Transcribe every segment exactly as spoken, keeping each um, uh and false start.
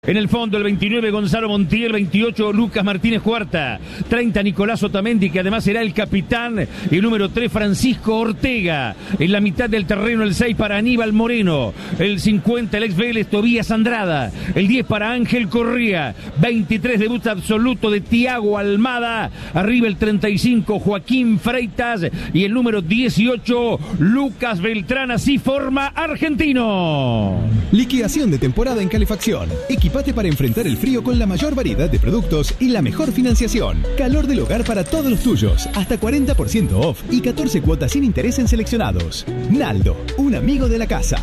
En el fondo, el veintinueve, Gonzalo Montiel. veintiocho, Lucas Martínez Cuarta. treinta, Nicolás Otamendi, que además será el capitán. Y el número tres, Francisco Ortega. En la mitad del terreno, el seis para Aníbal Moreno. El cincuenta, el ex Vélez, Tobías Andrada. El diez para Ángel Correa. veintitrés, debut absoluto de Thiago Almada. Arriba el treinta y cinco, Joaquín Freitas. Y el número dieciocho, Lucas Beltrán. Así forma argentino. Liquidación de temporada en calefacción. Equipate para enfrentar el frío con la mayor variedad de productos y la mejor financiación. Calor del hogar para todos los tuyos. Hasta cuarenta por ciento off y catorce cuotas sin interés en seleccionados. Naldo, un amigo de la casa.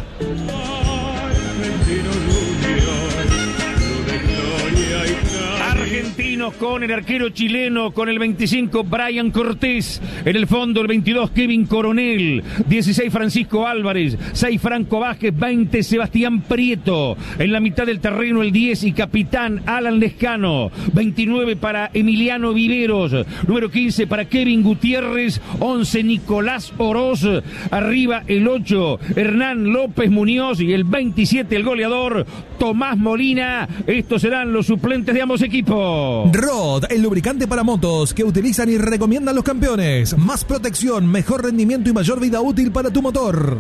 Argentinos con el arquero chileno, con el veinticinco, Brian Cortés. En el fondo, el veintidós, Kevin Coronel. dieciséis, Francisco Álvarez. seis, Franco Vázquez. veinte, Sebastián Prieto. En la mitad del terreno, el diez y capitán Alan Lescano. veintinueve para Emiliano Viveros. Número quince para Kevin Gutiérrez. once, Nicolás Oroz. Arriba el ocho, Hernán López Muñoz. Y el veintisiete, el goleador Tomás Molina. Estos serán los suplentes de ambos equipos. Rod, el lubricante para motos que utilizan y recomiendan los campeones. Más protección, mejor rendimiento y mayor vida útil para tu motor.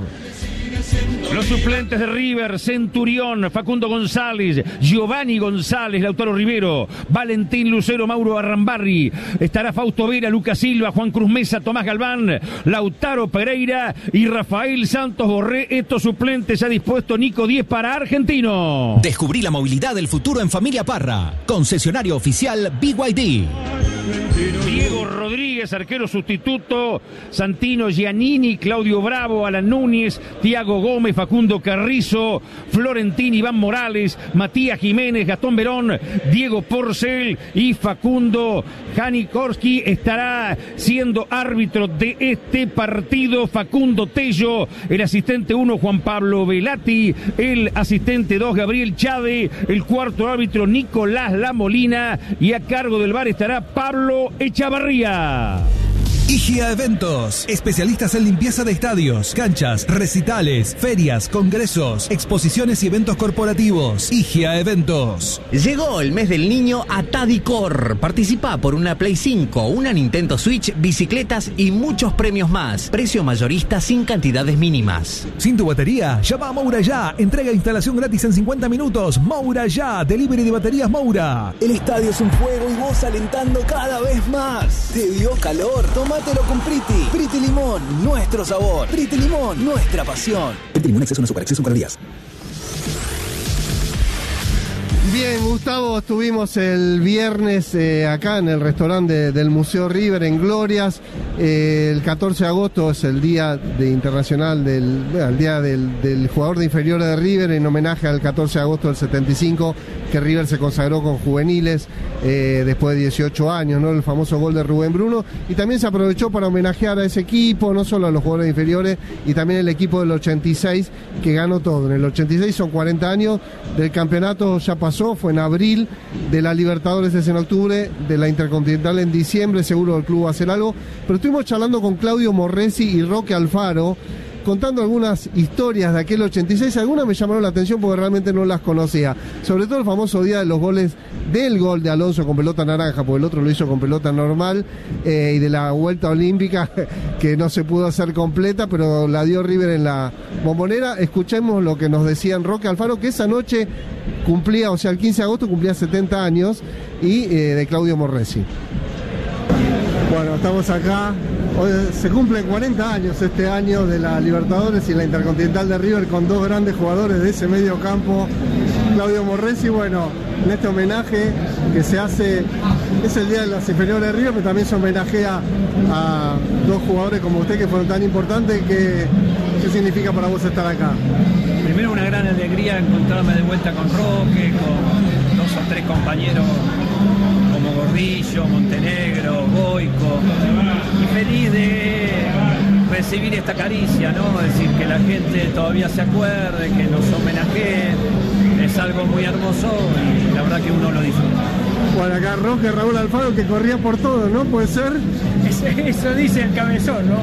Los suplentes de River: Centurión, Facundo González, Giovanni González, Lautaro Rivero, Valentín Lucero, Mauro Arrambarri. Estará Fausto Vera, Lucas Silva, Juan Cruz Mesa, Tomás Galván, Lautaro Pereira y Rafael Santos Borré. Estos suplentes ha dispuesto Nico Diez para Argentino. Descubrí la movilidad del futuro en Familia Parra. Concesionario oficial B Y D. Diego Rodríguez, arquero sustituto. Santino Giannini, Claudio Bravo, Alan Núñez, Tiago Gómez, Facundo Carrizo, Florentín, Iván Morales, Matías Jiménez, Gastón Verón, Diego Porcel y Facundo Janikorski. Estará siendo árbitro de este partido Facundo Tello, el asistente uno Juan Pablo Velati, el asistente dos Gabriel Chade, el cuarto árbitro Nicolás Lamolina y a cargo del V A R estará Pablo Echavarría. Igia Eventos, especialistas en limpieza de estadios, canchas, recitales, ferias, congresos, exposiciones y eventos corporativos. Igia Eventos. Llegó el mes del niño a Tadicor. Participa por una Play cinco, una Nintendo Switch, bicicletas y muchos premios más. Precio mayorista sin cantidades mínimas. Sin tu batería, llama a Moura Ya. Entrega e instalación gratis en cincuenta minutos. Moura Ya, delivery de baterías Moura. El estadio es un fuego y vos alentando cada vez más. ¿Te dio calor? Tómatelo con Priti. Priti Limón, nuestro sabor. Priti Limón, nuestra pasión. Priti Limón, exceso no azúcar, exceso en calorías. Bien, Gustavo, estuvimos el viernes eh, acá en el restaurante del Museo River en Glorias. Eh, el catorce de agosto es el día de internacional del, bueno, el día del, del jugador de inferiores de River, en homenaje al catorce de agosto del setenta y cinco, que River se consagró con juveniles eh, después de dieciocho años, ¿no? El famoso gol de Rubén Bruno. Y también se aprovechó para homenajear a ese equipo, no solo a los jugadores inferiores, y también el equipo del ochenta y seis, que ganó todo. En el ochenta y seis son cuarenta años del campeonato, ya pasó. Fue en abril, de la Libertadores es en octubre, de la Intercontinental en diciembre, seguro el club va a hacer algo, pero estuvimos charlando con Claudio Morresi y Roque Alfaro, contando algunas historias de aquel ochenta y seis, algunas me llamaron la atención porque realmente no las conocía, sobre todo el famoso día de los goles, del gol de Alonso con pelota naranja, porque el otro lo hizo con pelota normal, eh, y de la vuelta olímpica, que no se pudo hacer completa, pero la dio River en la Bombonera. Escuchemos lo que nos decían Roque Alfaro, que esa noche cumplía, o sea, el quince de agosto cumplía setenta años, y eh, de Claudio Morresi. Bueno, estamos acá. Hoy se cumplen cuarenta años este año de la Libertadores y la Intercontinental de River, con dos grandes jugadores de ese medio campo, Claudio Morresi. Bueno, en este homenaje que se hace, es el día de las inferiores de River, pero también se homenajea a dos jugadores como usted que fueron tan importantes. ¿Qué, qué significa para vos estar acá? Primero, una gran alegría encontrarme de vuelta con Roque, con dos o tres compañeros como Gordillo, Montenegro, Boico, y feliz de recibir esta caricia, ¿no? Es decir, que la gente todavía se acuerde, que nos homenajee, es algo muy hermoso y la verdad que uno lo disfruta. Bueno, acá Roque Raúl Alfaro, que corría por todo, ¿no? ¿Puede ser? Eso, eso dice el cabezón, ¿no?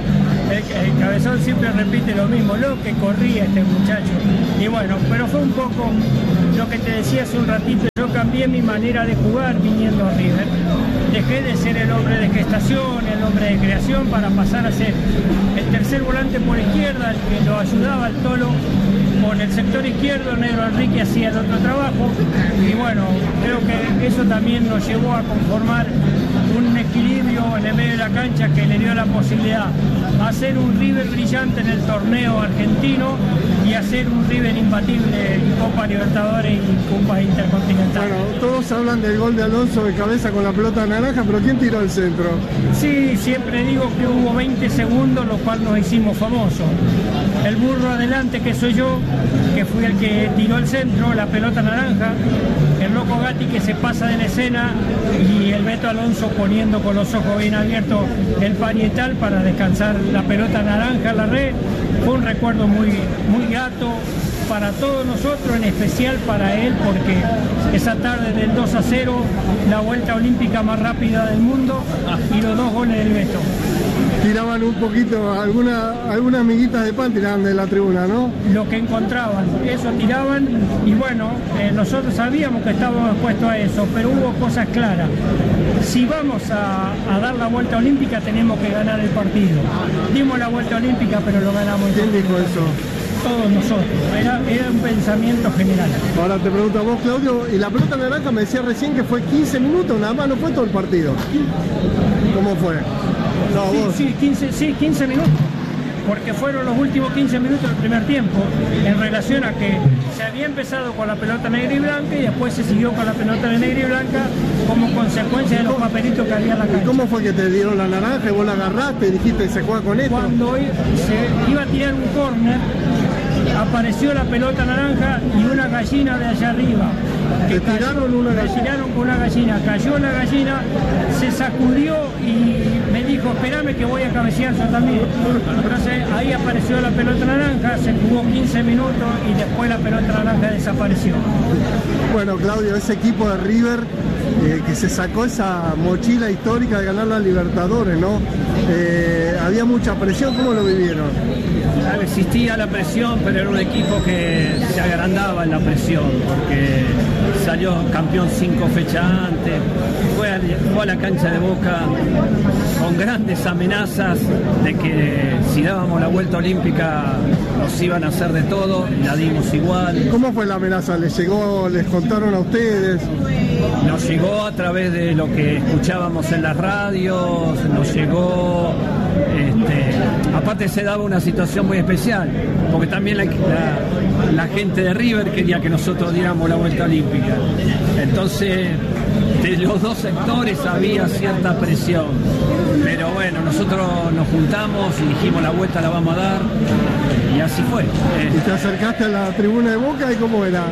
el, el Cabezón siempre repite lo mismo, lo que corría este muchacho. Y bueno, pero fue un poco lo que te decía hace un ratito, yo cambié mi manera de jugar viniendo a River. Dejé de ser el hombre de gestación, el hombre de creación, para pasar a ser el tercer volante por izquierda, el que lo ayudaba al Tolo. Con el sector izquierdo, Negro Enrique hacía el otro trabajo. Y bueno, creo que eso también nos llevó a conformar un equilibrio en el medio de la cancha que le dio la posibilidad a hacer un River brillante en el torneo argentino y hacer un River imbatible en Copa Libertadores y Copa Intercontinental. Bueno, todos hablan del gol de Alonso de cabeza con la pelota naranja, pero ¿quién tiró el centro? Sí, siempre digo que hubo veinte segundos, lo cual nos hicimos famosos. El burro adelante, que soy yo, que fui el que tiró el centro, la pelota naranja, el loco Gatti que se pasa de la escena y el Beto Alonso poniendo con los ojos bien abiertos el parietal para descansar la pelota naranja en la red. Fue un recuerdo muy, muy grato para todos nosotros, en especial para él, porque esa tarde del dos a cero, la vuelta olímpica más rápida del mundo y los dos goles del Beto. Tiraban un poquito, alguna, algunas miguitas de pan tiraban de la tribuna, ¿no? Lo que encontraban, eso tiraban, y bueno, eh, nosotros sabíamos que estábamos expuestos a eso, pero hubo cosas claras. Si vamos a, a dar la vuelta olímpica, tenemos que ganar el partido. Dimos la vuelta olímpica, pero lo ganamos. ¿Quién dijo eso? Todos nosotros, era, era un pensamiento general. Ahora te pregunto a vos, Claudio, y la pelota naranja me decía recién que fue quince minutos, nada más, no fue todo el partido. ¿Cómo fue? No, sí, vos. sí, quince, sí, quince minutos, porque fueron los últimos quince minutos del primer tiempo, en relación a que se había empezado con la pelota negra y blanca y después se siguió con la pelota de negra y blanca como consecuencia de los papelitos que había en la cancha. ¿Y cómo fue que te dieron la naranja y vos la agarraste y dijiste se juega con esto? Cuando hoy se iba a tirar un córner, apareció la pelota naranja y una gallina de allá arriba. ¿Te tiraron una gallina? Me tiraron con una gallina, cayó la gallina, se sacudió y me dijo, espérame que voy a cabecear yo también. Entonces ahí apareció la pelota naranja, se jugó quince minutos y después la pelota naranja desapareció. Bueno, Claudio, ese equipo de River eh, que se sacó esa mochila histórica de ganar la Libertadores, ¿no? Eh, había mucha presión, ¿cómo lo vivieron? Existía la presión, pero era un equipo que se agrandaba en la presión, porque salió campeón cinco fechas antes, fue a, fue a la cancha de Boca con grandes amenazas de que si dábamos la vuelta olímpica nos iban a hacer de todo, y la dimos igual. ¿Cómo fue la amenaza? ¿Les llegó, les contaron a ustedes? Nos llegó a través de lo que escuchábamos en las radios, nos llegó... Este, aparte se daba una situación muy especial, porque también la, la, la gente de River quería que nosotros diéramos la vuelta olímpica. Entonces, de los dos sectores había cierta presión. Pero bueno, nosotros nos juntamos y dijimos la vuelta la vamos a dar, y así fue. ¿Y te acercaste a la tribuna de Boca y cómo era?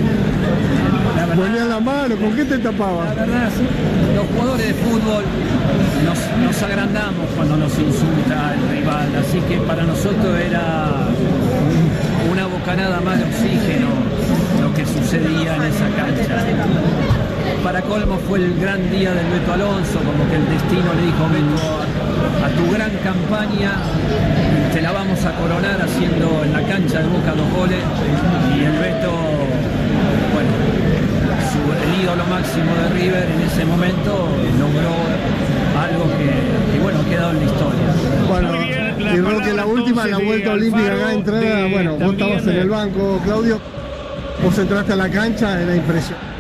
¿Ponían la mano? ¿Con qué te tapabas? La verdad, sí, los jugadores de fútbol nos, nos agrandamos cuando nos insulta el rival, así que para nosotros era una bocanada más de oxígeno lo que sucedía en esa cancha. Para colmo fue el gran día del Beto Alonso, como que el destino le dijo, Beto, a, a tu gran campaña te la vamos a coronar haciendo en la cancha de Boca dos goles, y el Beto, bueno, su, el ídolo máximo de River en ese momento logró algo que, que bueno, ha quedado en la historia. Bueno, bien, y Roque, la última, la vuelta olímpica acá entrada, bueno, vos estabas en el banco, Claudio, vos entraste a la cancha, era impresionante.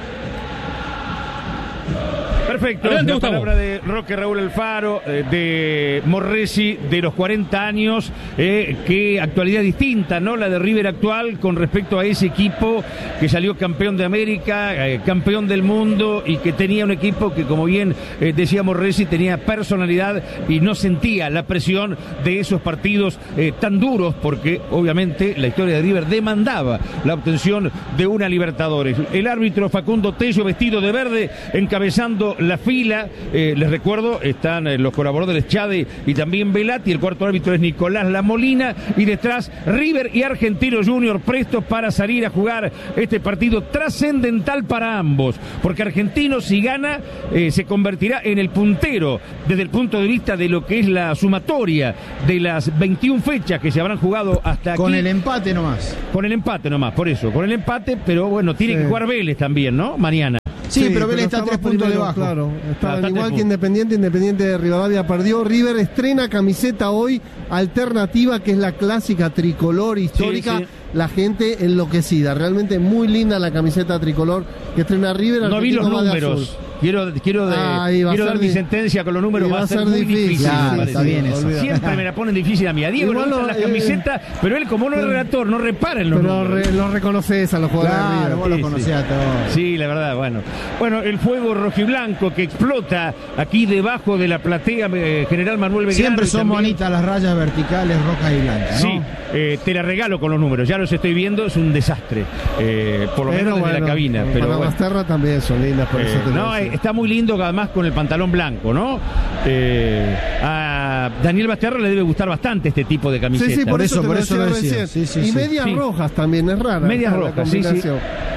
Perfecto, Adelante, la Gustavo. Palabra de Roque Raúl Alfaro, eh, de Morresi, de los cuarenta años, eh, qué actualidad distinta, ¿no? La de River actual con respecto a ese equipo que salió campeón de América, eh, campeón del mundo, y que tenía un equipo que, como bien eh, decía Morresi, tenía personalidad y no sentía la presión de esos partidos eh, tan duros, porque obviamente la historia de River demandaba la obtención de una Libertadores. El árbitro Facundo Tello, vestido de verde, encabezando la la fila, eh, les recuerdo, están eh, los colaboradores Chade y también Velati, el cuarto árbitro es Nicolás Lamolina, y detrás River y Argentino Junior prestos para salir a jugar este partido trascendental para ambos, porque Argentino, si gana, eh, se convertirá en el puntero desde el punto de vista de lo que es la sumatoria de las veintiuna fechas que se habrán jugado hasta aquí. Con el empate nomás. Con el empate nomás, por eso, con el empate, pero bueno, tiene sí. que jugar Vélez también, ¿no? Mañana. Sí, sí, pero Vélez está a tres puntos primero, debajo. Claro, estaban ah, igual que Independiente, Independiente de Rivadavia perdió. River estrena camiseta hoy alternativa, que es la clásica tricolor histórica. Sí, sí. La gente enloquecida, realmente muy linda la camiseta tricolor que estrena River. No vi los números. Quiero, quiero, de, ah, quiero dar mi sentencia con los números, va a ser, ser muy difícil. difícil claro, está bien eso. Siempre me la ponen difícil a mí. A Diego le gustan las camisetas, eh, pero él, como no es relator, no repara en los pero números. Pero re, lo reconoces a los jugadores claro, de River. Vos sí, lo conocés sí. a todos. Sí, la verdad, bueno. Bueno, el fuego rojiblanco que explota aquí debajo de la platea eh, General Manuel Belgrano. Siempre son bonitas las rayas verticales rojas y blancas, ¿no? Sí, eh, te la regalo con los números. Ya los estoy viendo, es un desastre. Eh, por lo pero menos bueno, desde la cabina. Pero para bueno. Basterra también son lindas, por eh, eso te No, eh, está muy lindo además con el pantalón blanco, ¿no? Eh, a Daniel Basterra le debe gustar bastante este tipo de camiseta. Sí, sí, por, por eso, por eso lo decía. Sí, sí, y sí. medias sí. rojas también, es rara. Medias rojas, sí, sí.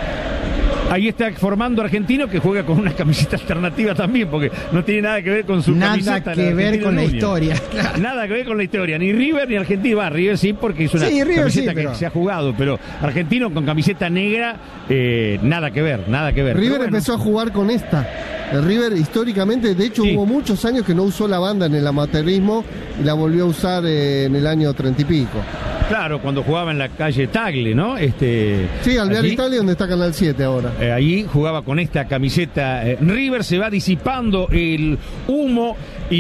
Ahí está formando Argentino, que juega con una camiseta alternativa también, porque no tiene nada que ver con su nada camiseta. Nada que ver con la historia. Claro. Nada que ver con la historia. Ni River ni Argentino. Va, River sí, porque es una sí, River camiseta sí, que pero... se ha jugado, pero Argentino con camiseta negra, eh, nada que ver, nada que ver. River bueno. empezó a jugar con esta. El River históricamente, de hecho sí. hubo muchos años que no usó la banda en el amateurismo y la volvió a usar eh, en el año treinta y pico. Claro, cuando jugaba en la calle Tagle, ¿no? Este, sí, Alvear Italia, donde está Canal siete ahora. Eh, ahí jugaba con esta camiseta. Eh, River se va disipando el humo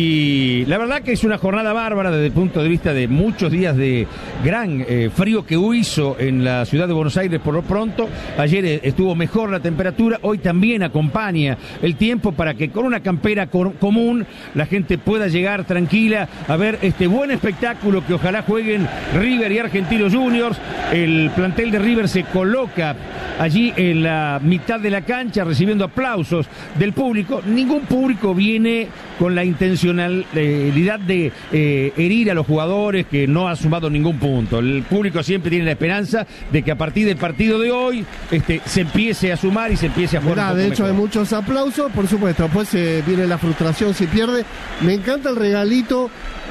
y la verdad que es una jornada bárbara desde el punto de vista de muchos días de gran eh, frío que hizo en la ciudad de Buenos Aires por lo pronto. Ayer eh, estuvo mejor la temperatura, hoy también acompaña el tiempo para que con una campera co- común la gente pueda llegar tranquila a ver este buen espectáculo que ojalá jueguen River y Argentinos Juniors. El plantel de River se coloca allí en la mitad de la cancha recibiendo aplausos del público. Ningún público viene con la intencionalidad de eh, herir a los jugadores, que no ha sumado ningún punto. El público siempre tiene la esperanza de que a partir del partido de hoy este, se empiece a sumar y se empiece a jugar. Mirá, de hecho mejor. Hay muchos aplausos, por supuesto, después eh, viene la frustración si pierde. Me encanta el regalito,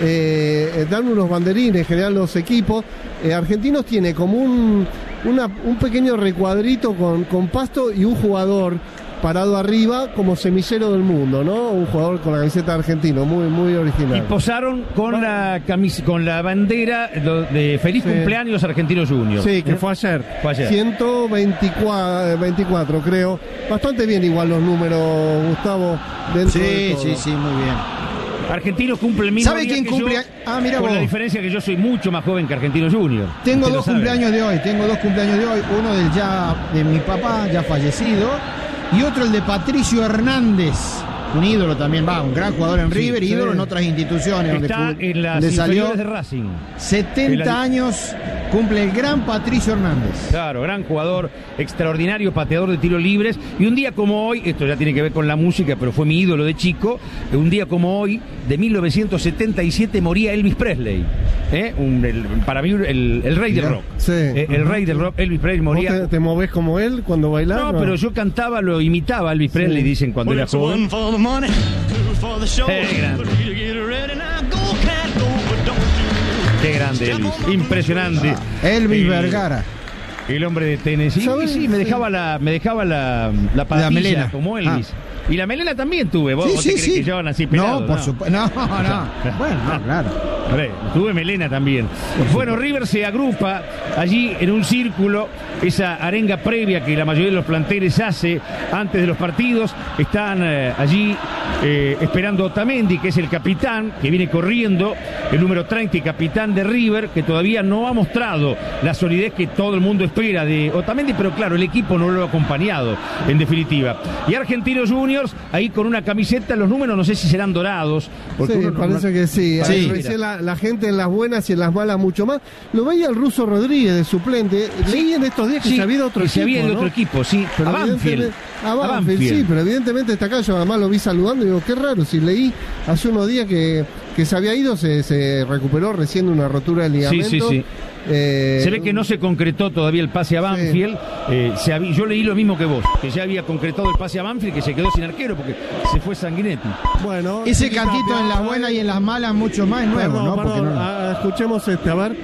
eh, dan unos banderines, generan los equipos. Eh, Argentinos tiene como un, una, un pequeño recuadrito con, con pasto y un jugador parado arriba como semillero del mundo, ¿no? Un jugador con la camiseta argentina, muy muy original. Y posaron con bueno. la camis con la bandera de Feliz sí. Cumpleaños Argentinos Juniors. Sí, que ¿Eh? fue ayer. Fue ayer. ciento veinticuatro, creo. Bastante bien igual los números, Gustavo. Dentro sí, de todo. sí, sí, muy bien. Argentino cumple el mismo ¿Sabe día quién que cumple? yo, ah, mira con vos. la diferencia que yo soy mucho más joven que Argentinos Juniors. Tengo dos cumpleaños de hoy, tengo dos cumpleaños de hoy. Uno del ya de mi papá, ya fallecido, y otro el de Patricio Hernández, un ídolo también, va, un gran jugador en River, sí, ídolo sí. en otras instituciones. Está donde, en las donde salió de Racing. setenta la... años cumple el gran Patricio Hernández. Claro, gran jugador, extraordinario pateador de tiros libres. Y un día como hoy, esto ya tiene que ver con la música, pero fue mi ídolo de chico, un día como hoy, de mil novecientos setenta y siete, moría Elvis Presley. ¿Eh? Un, el, para mí el, el rey del rock. Sí. Eh, el rey del rock, Elvis Presley moría. ¿Vos te, te movés como él cuando bailás? No, no, pero yo cantaba, lo imitaba a Elvis Presley, sí. dicen cuando era joven. Qué grande. Qué grande Elvis, impresionante. Elvis Vergara. El hombre de Tennessee. Sí, sí, me dejaba la, me dejaba la, la patilla, la melena como Elvis. Ah. Y la melena también tuve. ¿Vos, sí, vos sí, te crees sí. que llevan así pelado? No, por supuesto. No, no. Bueno, no, claro. A ver, tuve melena también. Bueno, River se agrupa allí en un círculo, esa arenga previa que la mayoría de los planteles hace antes de los partidos. Están eh, allí eh, esperando a Otamendi, que es el capitán, que viene corriendo, el número treinta y capitán de River, que todavía no ha mostrado la solidez que todo el mundo espera de Otamendi, pero claro, el equipo no lo ha acompañado, en definitiva. Y Argentinos Juniors, ahí con una camiseta, los números no sé si serán dorados. Porque sí, uno, parece no, que sí. sí. Recién la, la gente en las buenas y en las malas mucho más. Lo veía el ruso Rodríguez de suplente. Sí. Leí en estos días que sí, se había ido otro que equipo, se había ido ¿no? otro equipo, sí. Pero a Banfield. A Banfield, a Banfield, sí, pero evidentemente está acá. Yo además lo vi saludando y digo, qué raro. Si leí hace unos días que, que se había ido, se, se recuperó recién de una rotura de ligamento. Sí, sí, sí. Eh, se ve que no se concretó todavía el pase a Banfield. Sí. Eh, se había, yo leí lo mismo que vos, que ya había concretado el pase a Banfield, que se quedó sin arquero porque se fue Sanguinetti. Bueno, ese cantito en las buenas y en las malas mucho más nuevo, perdón, ¿no? Perdón, porque no... A, escuchemos este, a ver.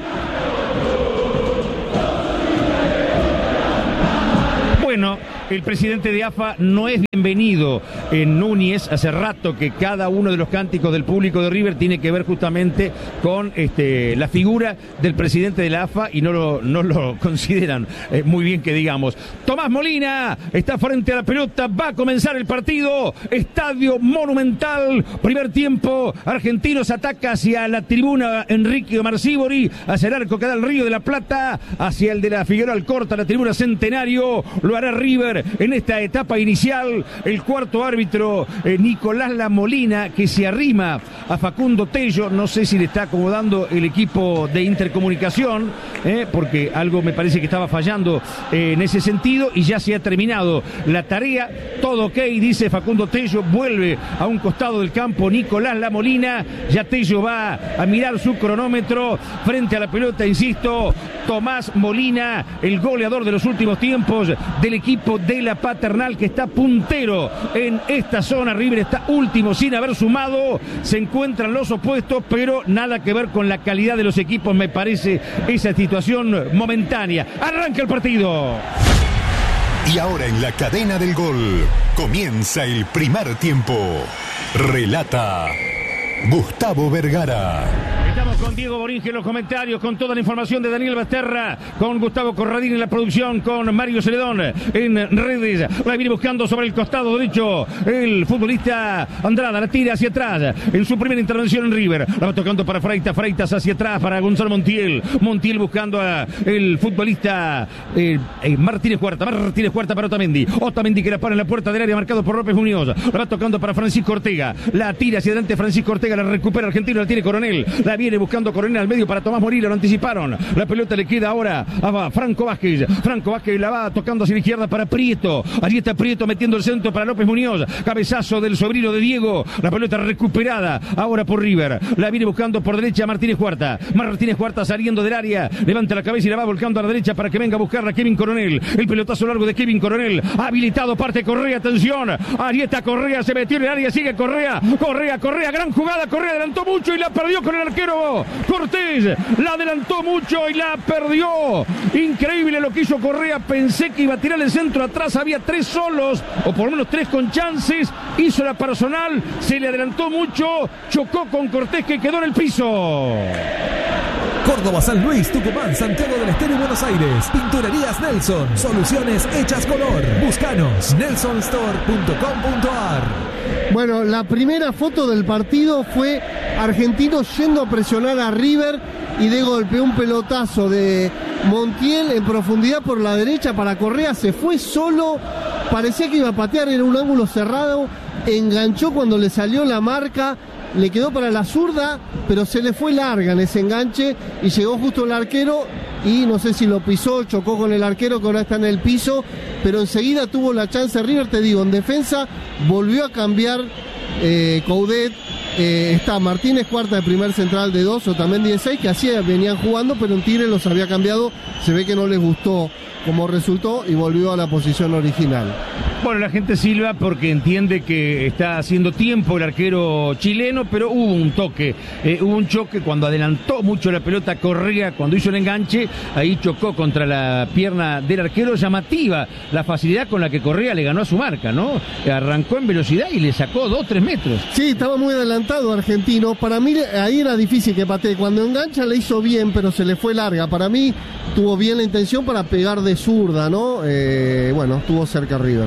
Bueno, el presidente de A F A no es bienvenido en Núñez. Hace rato que cada uno de los cánticos del público de River tiene que ver justamente con este, la figura del presidente de la A F A y no lo, no lo consideran eh, muy bien que digamos. Tomás Molina está frente a la pelota, va a comenzar el partido. Estadio Monumental, primer tiempo. Argentinos ataca hacia la tribuna Enrique Marcíbori, hacia el arco que da el Río de la Plata, hacia el de la Figueroa Alcorta, la tribuna Centenario. Lo hará River en esta etapa inicial. El cuarto árbitro, eh, Nicolás La Molina, que se arrima a Facundo Tello. No sé si le está acomodando el equipo de intercomunicación, eh, porque algo me parece que estaba fallando eh, en ese sentido, y ya se ha terminado la tarea. Todo ok, dice Facundo Tello. Vuelve a un costado del campo Nicolás La Molina. Ya Tello va a mirar su cronómetro frente a la pelota, insisto. Tomás Molina, el goleador de los últimos tiempos del equipo de la Paternal, que está puntero en esta zona. River está último sin haber sumado. Se encuentran los opuestos, pero nada que ver con la calidad de los equipos, me parece, esa situación momentánea. Arranca el partido. Y ahora en la cadena del gol comienza el primer tiempo. Relata Gustavo Vergara. Estamos con Diego Boringe en los comentarios, con toda la información de Daniel Basterra, con Gustavo Corradín en la producción, con Mario Celedón en redes. La viene buscando sobre el costado derecho el futbolista Andrada, la tira hacia atrás en su primera intervención en River. La va tocando para Freitas, Freitas hacia atrás para Gonzalo Montiel. Montiel buscando a el futbolista eh, eh, Martínez Huerta. Martínez Huerta para Otamendi. Otamendi que la para en la puerta del área, marcado por López Muñoz. La va tocando para Francisco Ortega. La tira hacia adelante Francisco Ortega, la recupera Argentino, la tiene Coronel. La viene buscando Coronel al medio para Tomás Molina, lo anticiparon. La pelota le queda ahora a Franco Vázquez. Franco Vázquez la va tocando hacia la izquierda para Prieto. Allí está Prieto metiendo el centro para López Muñoz. Cabezazo del sobrino de Diego. La pelota recuperada ahora por River. La viene buscando por derecha Martínez Huerta. Martínez Huerta saliendo del área. Levanta la cabeza y la va volcando a la derecha para que venga a buscarla Kevin Coronel. El pelotazo largo de Kevin Coronel. Habilitado, parte Correa, atención. Ahí está Correa, se metió en el área, sigue Correa. Correa, Correa, gran jugada. Correa adelantó mucho y la perdió con el arquero Cortés. La adelantó mucho y la perdió. Increíble lo que hizo Correa. Pensé que iba a tirar el centro atrás. Había tres solos, o por lo menos tres con chances. Hizo la personal, se le adelantó mucho. Chocó con Cortés, que quedó en el piso. Córdoba, San Luis, Tucumán, Santiago del Estero y Buenos Aires. Pinturerías Nelson. Soluciones hechas color. Búscanos. nelson store punto com punto a r. Bueno, la primera foto del partido fue Argentinos yendo a presionar a River y de golpe un pelotazo de Montiel en profundidad por la derecha para Correa. Se fue solo, parecía que iba a patear, era un ángulo cerrado. Enganchó cuando le salió la marca. Le quedó para la zurda, pero se le fue larga en ese enganche y llegó justo el arquero y no sé si lo pisó, chocó con el arquero que ahora está en el piso, pero enseguida tuvo la chance River, te digo, en defensa volvió a cambiar eh, Coudet. Eh, está Martínez Cuarta de primer central de dos, o también dieciséis, que así venían jugando, pero en Tigre los había cambiado, se ve que no les gustó como resultó y volvió a la posición original. Bueno, la gente silba porque entiende que está haciendo tiempo el arquero chileno, pero hubo un toque, eh, hubo un choque cuando adelantó mucho la pelota Correa, cuando hizo el enganche, ahí chocó contra la pierna del arquero. Llamativa la facilidad con la que Correa le ganó a su marca, ¿no? Arrancó en velocidad y le sacó dos, tres metros. Sí, estaba muy adelantado Argentino. Para mí ahí era difícil que patee. Cuando engancha le hizo bien, pero se le fue larga. Para mí tuvo bien la intención para pegar de zurda, ¿no? Eh, bueno, estuvo cerca River.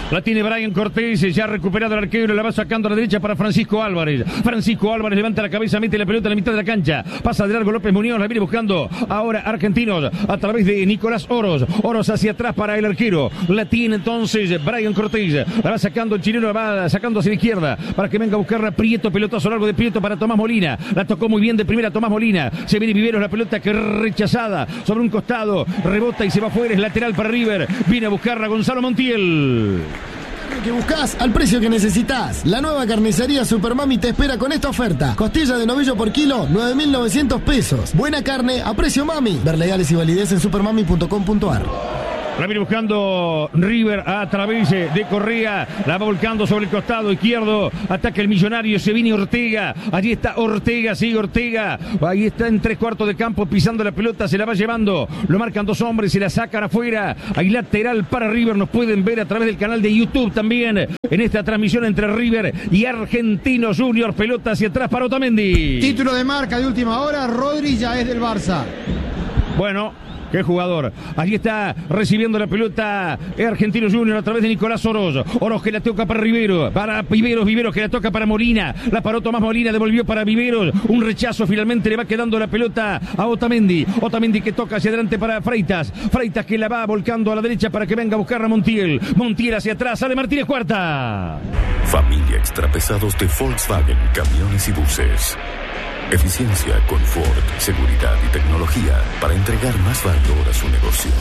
La tiene Brian Cortés, ya ha recuperado el arquero, la va sacando a la derecha para Francisco Álvarez. Francisco Álvarez levanta la cabeza, mete la pelota a la mitad de la cancha. Pasa de largo López Muñoz, la viene buscando ahora Argentinos a través de Nicolás Oros. Oros hacia atrás para el arquero. La tiene entonces Brian Cortés. La va sacando el chileno, la va sacando hacia la izquierda para que venga a buscarla Prieto. Pelotazo largo de Prieto para Tomás Molina. La tocó muy bien de primera Tomás Molina. Se viene Viveros, la pelota que rechazada sobre un costado. Rebota y se va afuera, es lateral para River. Viene a buscarla Gonzalo Montiel. Que buscas al precio que necesitas. La nueva carnicería Supermami te espera con esta oferta. Costilla de novillo por kilo, nueve mil novecientos pesos. Buena carne a precio mami. Ver legales y validez en supermami punto com punto ar. La viene buscando River a través de Correa. La va volcando sobre el costado izquierdo. Ataca el Millonario. Se viene Ortega. Allí está Ortega. Sigue Ortega. Ahí está en tres cuartos de campo pisando la pelota. Se la va llevando. Lo marcan dos hombres. Se la sacan afuera. Hay lateral para River. Nos pueden ver a través del canal de YouTube también. En esta transmisión entre River y Argentinos Juniors. Pelota hacia atrás para Otamendi. Título de marca de última hora. Rodri ya es del Barça. Bueno. ¡Qué jugador! Allí está recibiendo la pelota Argentinos Juniors a través de Nicolás Oros. Oros que la toca para Rivero. Para Viveros. Viveros que la toca para Molina. La paró Tomás Molina. Devolvió para Viveros. Un rechazo. Finalmente le va quedando la pelota a Otamendi. Otamendi que toca hacia adelante para Freitas. Freitas que la va volcando a la derecha para que venga a buscar a Montiel. Montiel hacia atrás. Sale Martínez Cuarta. Familia extrapesados de Volkswagen, camiones y buses. Eficiencia, confort, seguridad y tecnología para entregar más valor a su negocio.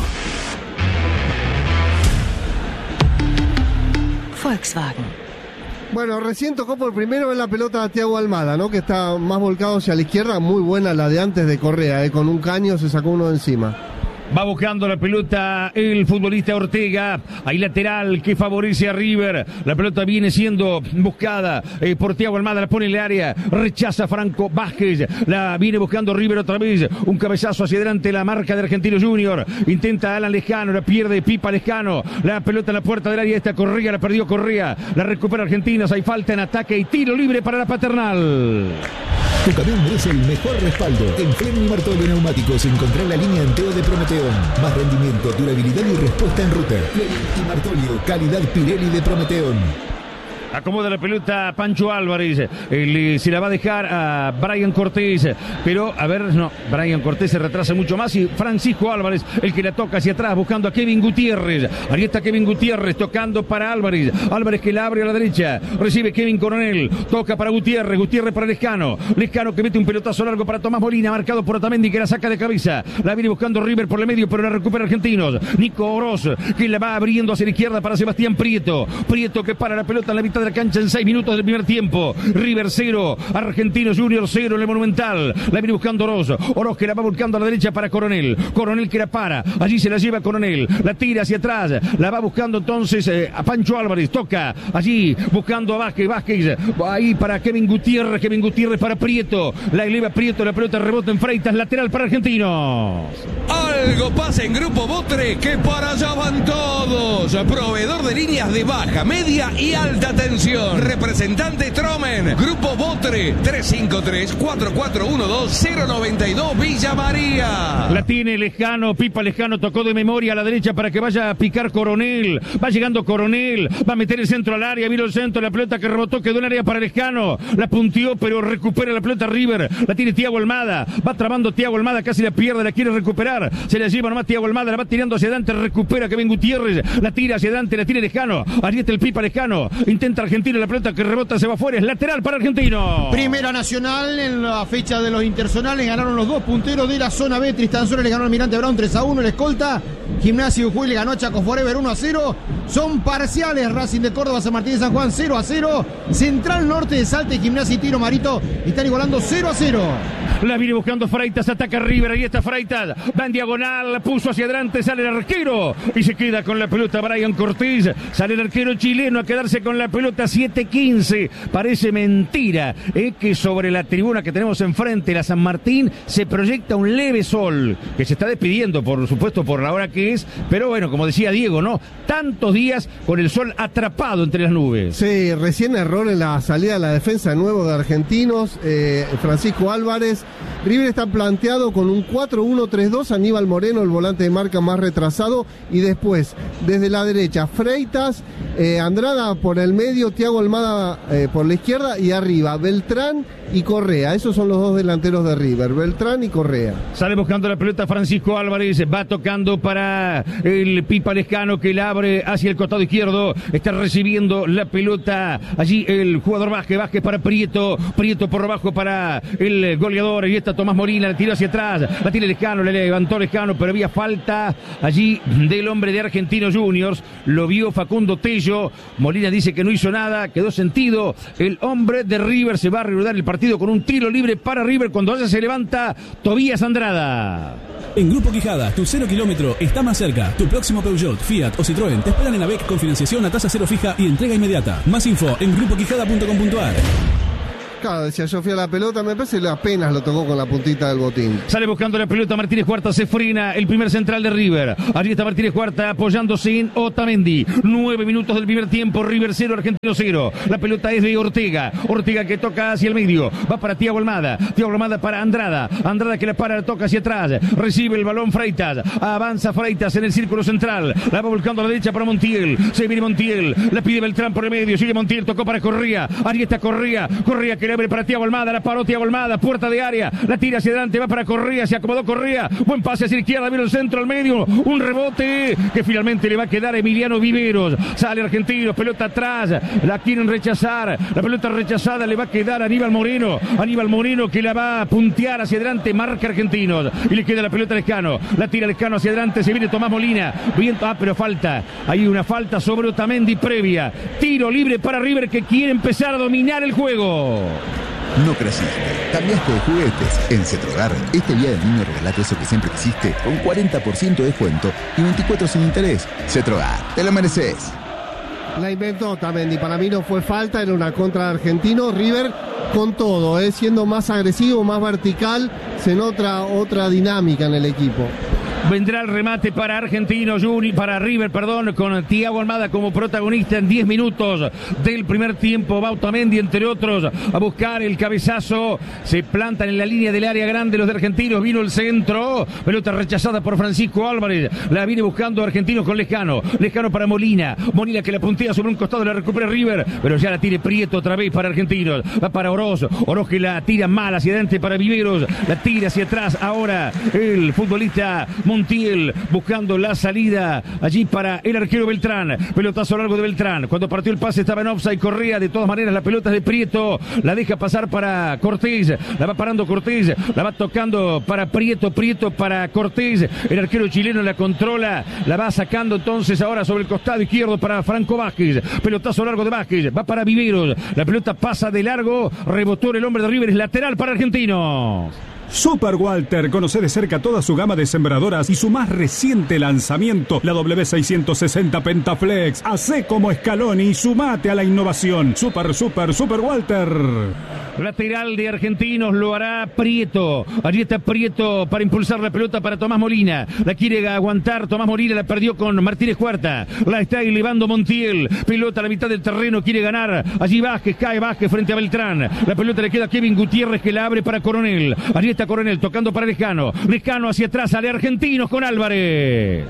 Volkswagen. Bueno, recién tocó por primero en la pelota a Thiago Almada, ¿no? Que está más volcado hacia la izquierda. Muy buena la de antes de Correa, ¿eh? Con un caño se sacó uno de encima. Va buscando la pelota el futbolista Ortega. Hay lateral que favorece a River. La pelota viene siendo buscada eh, por Thiago Almada. La pone en el área. Rechaza Franco Vázquez. La viene buscando River otra vez. Un cabezazo hacia adelante. La marca de Argentinos Juniors. Intenta Alan Lejano. La pierde Pipa Lejano. La pelota en la puerta del área. Esta Correa. La perdió Correa. La recupera Argentinos. Hay falta en ataque y tiro libre para la Paternal. Tu camión merece el mejor respaldo. En Fleming Martolio Neumáticos encontrar la línea Anteo de Prometeón. Más rendimiento, durabilidad y respuesta en ruta. Fleming y Martolio, calidad Pirelli de Prometeón. Acomoda la pelota Pancho Álvarez. Eh, se la va a dejar a Brian Cortés. Pero, a ver, no. Brian Cortés se retrasa mucho más. Y Francisco Álvarez, el que la toca hacia atrás, buscando a Kevin Gutiérrez. Ahí está Kevin Gutiérrez tocando para Álvarez. Álvarez que la abre a la derecha. Recibe Kevin Coronel. Toca para Gutiérrez. Gutiérrez para Lescano. Lescano que mete un pelotazo largo para Tomás Molina. Marcado por Otamendi que la saca de cabeza. La viene buscando River por el medio, pero la recupera Argentinos. Nico Oroz que la va abriendo hacia la izquierda para Sebastián Prieto. Prieto que para la pelota en la mitad de la cancha en seis minutos del primer tiempo. River cero, Argentinos Juniors cero en el Monumental. La viene buscando Oroz. Oroz que la va volcando a la derecha para Coronel. Coronel que la para. Allí se la lleva Coronel. La tira hacia atrás. La va buscando entonces eh, a Pancho Álvarez. Toca allí buscando a Vázquez. Vázquez ahí para Kevin Gutiérrez. Kevin Gutiérrez para Prieto. La eleva Prieto. La pelota rebota en Freitas. Lateral para Argentinos. Algo pasa en Grupo Botre que para allá van todos. Proveedor de líneas de baja, media y alta tensión. Representante Tromen. Grupo Botre tres cinco tres, cuatro cuatro uno dos, cero nueve dos Villa María. La tiene Lejano. Pipa Lejano tocó de memoria a la derecha para que vaya a picar Coronel. Va llegando Coronel. Va a meter el centro al área. Vino el centro. La pelota que rebotó quedó en área para Lejano. La punteó pero recupera la pelota River. La tiene Thiago Almada. Va trabando Thiago Almada. Casi la pierde. La quiere recuperar. Se la lleva nomás Thiago Almada. La va tirando hacia adelante. Recupera Kevin Gutiérrez. La tira hacia adelante. La tira Lejano. Allí está el Pipa Lejano. Intenta Argentino. La pelota que rebota se va afuera. Es lateral para Argentino. Primera Nacional en la fecha de los interzonales. Ganaron los dos punteros de la zona B. Tristanzuela le ganó al Almirante Brown tres a uno. El escolta Gimnasia Jujuy le ganó a Chaco Forever uno a cero. Son parciales. Racing de Córdoba, San Martín de San Juan cero a cero. Central Norte de Salta y Gimnasia y Tiro Marito están igualando cero a cero. La viene buscando Freitas. Ataca River. Ahí está Freitas. Va en diagonal. La puso hacia adelante. Sale el arquero. Y se queda con la pelota Brian Cortés. Sale el arquero chileno a quedarse con la pelota. siete quince. Parece mentira eh, que sobre la tribuna que tenemos enfrente, la San Martín, se proyecta un leve sol que se está despidiendo, por supuesto, por la hora que es. Pero bueno, como decía Diego, ¿no? Tantos días con el sol atrapado entre las nubes. Sí, recién error en la salida de la defensa de nuevo de Argentinos. Eh, Francisco Álvarez River está planteado con un cuatro uno tres dos, Aníbal Moreno, el volante de marca más retrasado, y después, desde la derecha, Freitas, eh, Andrada por el medio, Thiago Almada eh, por la izquierda, y arriba, Beltrán y Correa. Esos son los dos delanteros de River, Beltrán y Correa. Sale buscando la pelota Francisco Álvarez, va tocando para el Pipa Lescano, que la abre hacia el costado izquierdo, está recibiendo la pelota allí el jugador Vázquez, Vázquez para Prieto, Prieto por abajo para el goleador, y está Tomás Molina, la tiró hacia atrás, la tiene Lescano, le levantó Lescano, pero había falta allí del hombre de Argentinos Juniors, lo vio Facundo Tello, Molina dice que no hizo nada, quedó sentido, el hombre de River se va a reanudar el partido con un tiro libre para River, cuando allá se levanta Tobías Andrada. En Grupo Quijada, tu cero kilómetro está más cerca. Tu próximo Peugeot, Fiat o Citroën te esperan en AVEC con financiación a tasa cero fija y entrega inmediata. Más info en grupo quijada punto com punto a r. Claro, decía yo fui a la pelota, me parece que apenas lo tocó con la puntita del botín. Sale buscando la pelota Martínez Cuarta, se frena el primer central de River. Allí está Martínez Cuarta apoyándose en Otamendi. Nueve minutos del primer tiempo, River cero, Argentino cero. La pelota es de Ortega. Ortega que toca hacia el medio. Va para Thiago Almada. Thiago Almada para Andrada. Andrada que la para, toca hacia atrás. Recibe el balón Freitas. Avanza Freitas en el círculo central. La va volcando a la derecha para Montiel. Se viene Montiel. La pide Beltrán por el medio. Sigue Montiel, tocó para Correa. Allí está Correa. Correa que le abre para Thiago Almada, la paró Thiago Almada, puerta de área, la tira hacia adelante, va para Correa, se acomodó Correa, buen pase hacia la izquierda, vino el centro al medio, un rebote que finalmente le va a quedar a Emiliano Viveros, sale Argentino, pelota atrás, la quieren rechazar, la pelota rechazada le va a quedar a Aníbal Moreno, Aníbal Moreno que la va a puntear hacia adelante, marca Argentinos, y le queda la pelota a Lescano, la tira Lescano hacia adelante, se viene Tomás Molina, bien, ah, pero falta, hay una falta sobre Otamendi previa, tiro libre para River que quiere empezar a dominar el juego. No creciste, cambiaste de juguetes. En Cetrogar, este día del niño regalate eso que siempre quisiste, con cuarenta por ciento de descuento y veinticuatro sin interés. Cetrogar, te lo mereces. La inventó Otamendi, para mí no fue falta, era una contra de Argentino. River con todo, eh, siendo más agresivo, más vertical, se nota otra dinámica en el equipo. Vendrá el remate para Argentinos Juniors, para River, perdón, con Thiago Almada como protagonista en diez minutos del primer tiempo. Va Otamendi, entre otros, a buscar el cabezazo. Se plantan en la línea del área grande los de Argentinos. Vino el centro. Pelota rechazada por Francisco Álvarez. La viene buscando Argentinos con Lescano. Lescano para Molina. Molina que la puntea sobre un costado, la recupera River, pero ya la tiene Prieto otra vez para Argentinos. Va para Oroz. Oroz que la tira mal hacia adelante para Viveros. La tira hacia atrás. Ahora el futbolista Montiel buscando la salida allí para el arquero Beltrán. Pelotazo largo de Beltrán. Cuando partió el pase estaba en offside Correa. De todas maneras la pelota es de Prieto. La deja pasar para Cortés. La va parando Cortés. La va tocando para Prieto. Prieto para Cortés. El arquero chileno la controla. La va sacando entonces ahora sobre el costado izquierdo para Franco Vázquez. Pelotazo largo de Vázquez. Va para Viveros. La pelota pasa de largo. Rebotó el hombre de River. Es lateral para Argentinos. Super Walter, conoce de cerca toda su gama de sembradoras y su más reciente lanzamiento, la W seiscientos sesenta Pentaflex. Hacé como Scaloni y sumate a la innovación. Super, super, Super Walter. Lateral de Argentinos lo hará Prieto. Allí está Prieto para impulsar la pelota para Tomás Molina. La quiere aguantar Tomás Molina, la perdió con Martínez Cuarta. La está elevando Montiel. Pelota a la mitad del terreno, quiere ganar. Allí Vázquez, cae Vázquez frente a Beltrán. La pelota le queda a Kevin Gutiérrez que la abre para Coronel. Allí está Coronel tocando para Lescano. Lescano hacia atrás, sale Argentinos con Álvarez.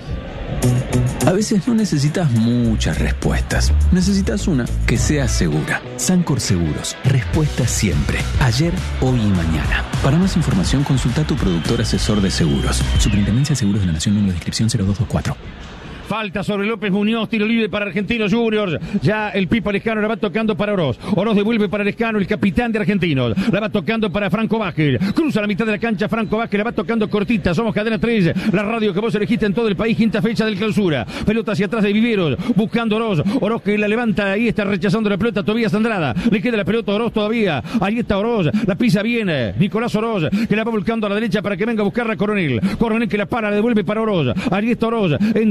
A veces no necesitas muchas respuestas. Necesitas una que sea segura. Sancor Seguros. Respuesta siempre. Ayer, hoy y mañana. Para más información, consulta a tu productor asesor de seguros. Superintendencia de Seguros de la Nación, número de inscripción cero dos dos cuatro. Falta sobre López Muñoz, tiro libre para Argentinos Juniors. Ya el Pipa Lescano la va tocando para Oroz. Oroz devuelve para Lescano, el capitán de Argentinos. La va tocando para Franco Vázquez. Cruza la mitad de la cancha Franco Vázquez, la va tocando cortita. Somos Cadena tres, la radio que vos elegiste en todo el país. Quinta fecha del clausura. Pelota hacia atrás de Viveros, buscando Oroz. Oroz que la levanta, ahí está rechazando la pelota Tobías Andrada. Le queda la pelota a Oroz todavía. Ahí está Oroz, la pisa bien. Nicolás Oroz, que la va volcando a la derecha para que venga a buscarla Coronel. Coronel que la para, la devuelve para Oroz. Ahí está Oroz, encara por el medio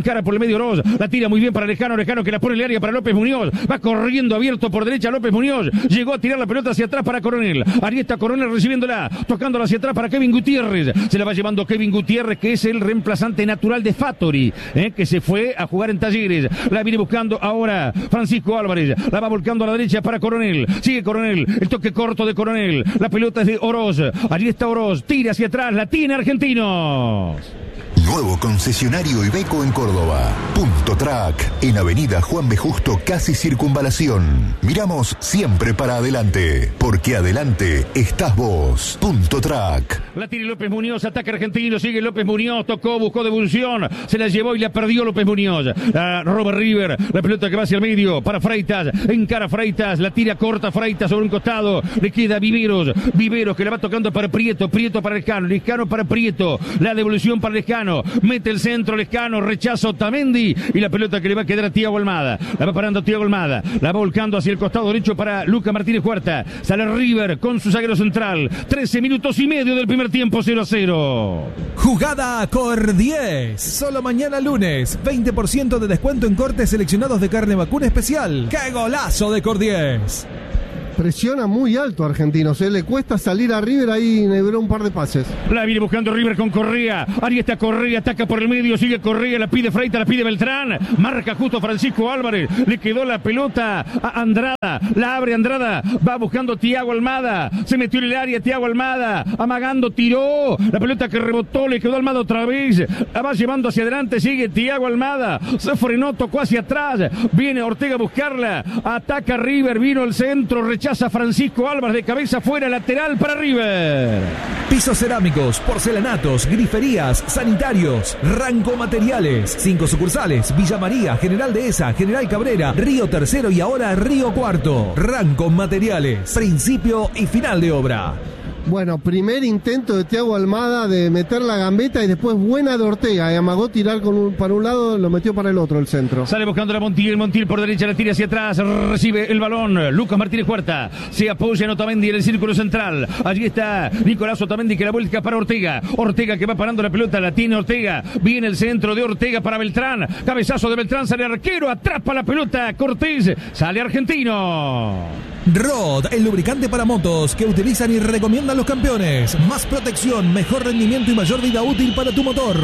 medio Oroz, la tira muy bien para Lejano, Lejano que la pone en el área para López Muñoz, va corriendo abierto por derecha López Muñoz, llegó a tirar la pelota hacia atrás para Coronel, ahí está Coronel recibiéndola, tocándola hacia atrás para Kevin Gutiérrez, se la va llevando Kevin Gutiérrez, que es el reemplazante natural de Fattori, eh, que se fue a jugar en Talleres, la viene buscando ahora Francisco Álvarez, la va volcando a la derecha para Coronel, sigue Coronel, el toque corto de Coronel, la pelota es de Oroz, allí está Oroz, tira hacia atrás, la tiene Argentinos. Nuevo concesionario Iveco en Córdoba. Punto Track, en Avenida Juan B. Justo, casi Circunvalación. Miramos siempre para adelante, porque adelante estás vos. Punto Track. La tiene López Muñoz, ataque argentino, sigue López Muñoz, tocó, buscó devolución, se la llevó y la perdió López Muñoz. La roba River, la pelota que va hacia el medio, para Freitas, encara Freitas, la tira corta Freitas sobre un costado, le queda Viveros, Viveros que la va tocando para Prieto, Prieto para Lescano, Lescano para Prieto, la devolución para Lescano, mete el centro Lescano, rechazo Otamendi y la pelota que le va a quedar a Thiago Almada, la va parando Thiago Almada, la va volcando hacia el costado derecho para Lucas Martínez Huerta, sale River con su zaguero central, trece minutos y medio del primer tiempo, cero a cero. Jugada Cor diez, solo mañana lunes, veinte por ciento de descuento en cortes seleccionados de carne vacuna especial. ¡Qué golazo de Cor diez! Presiona muy alto Argentinos, ¿eh? Le cuesta salir a River, ahí nebró un par de pases. La viene buscando River con Correa, ahí está Correa, ataca por el medio, sigue Correa, la pide Freitas, la pide Beltrán, marca justo Francisco Álvarez, le quedó la pelota a Andrada, la abre Andrada, va buscando Thiago Almada, se metió en el área Thiago Almada, amagando, tiró, la pelota que rebotó, le quedó Almada otra vez, la va llevando hacia adelante, sigue Thiago Almada, se frenó, tocó hacia atrás, viene Ortega a buscarla, ataca River, vino el centro, rechaza Francisco Álvarez de cabeza fuera, lateral para River. Pisos cerámicos, porcelanatos, griferías, sanitarios, Ranco Materiales. Cinco sucursales: Villa María, General Dehesa, General Cabrera, Río Tercero y ahora Río Cuarto. Ranco Materiales, principio y final de obra. Bueno, primer intento de Thiago Almada de meter la gambeta y después buena de Ortega. Y amagó tirar con un, para un lado, lo metió para el otro el centro. Sale buscando la Montiel, Montiel por derecha, la tira hacia atrás, recibe el balón. Lucas Martínez Huerta se apoya en Otamendi en el círculo central. Allí está Nicolás Otamendi que la vuelca para Ortega. Ortega que va parando la pelota, la tiene Ortega. Viene el centro de Ortega para Beltrán. Cabezazo de Beltrán, sale arquero, atrapa la pelota Cortés. Sale Argentino. Rod, el lubricante para motos que utilizan y recomiendan los campeones. Más protección, mejor rendimiento y mayor vida útil para tu motor.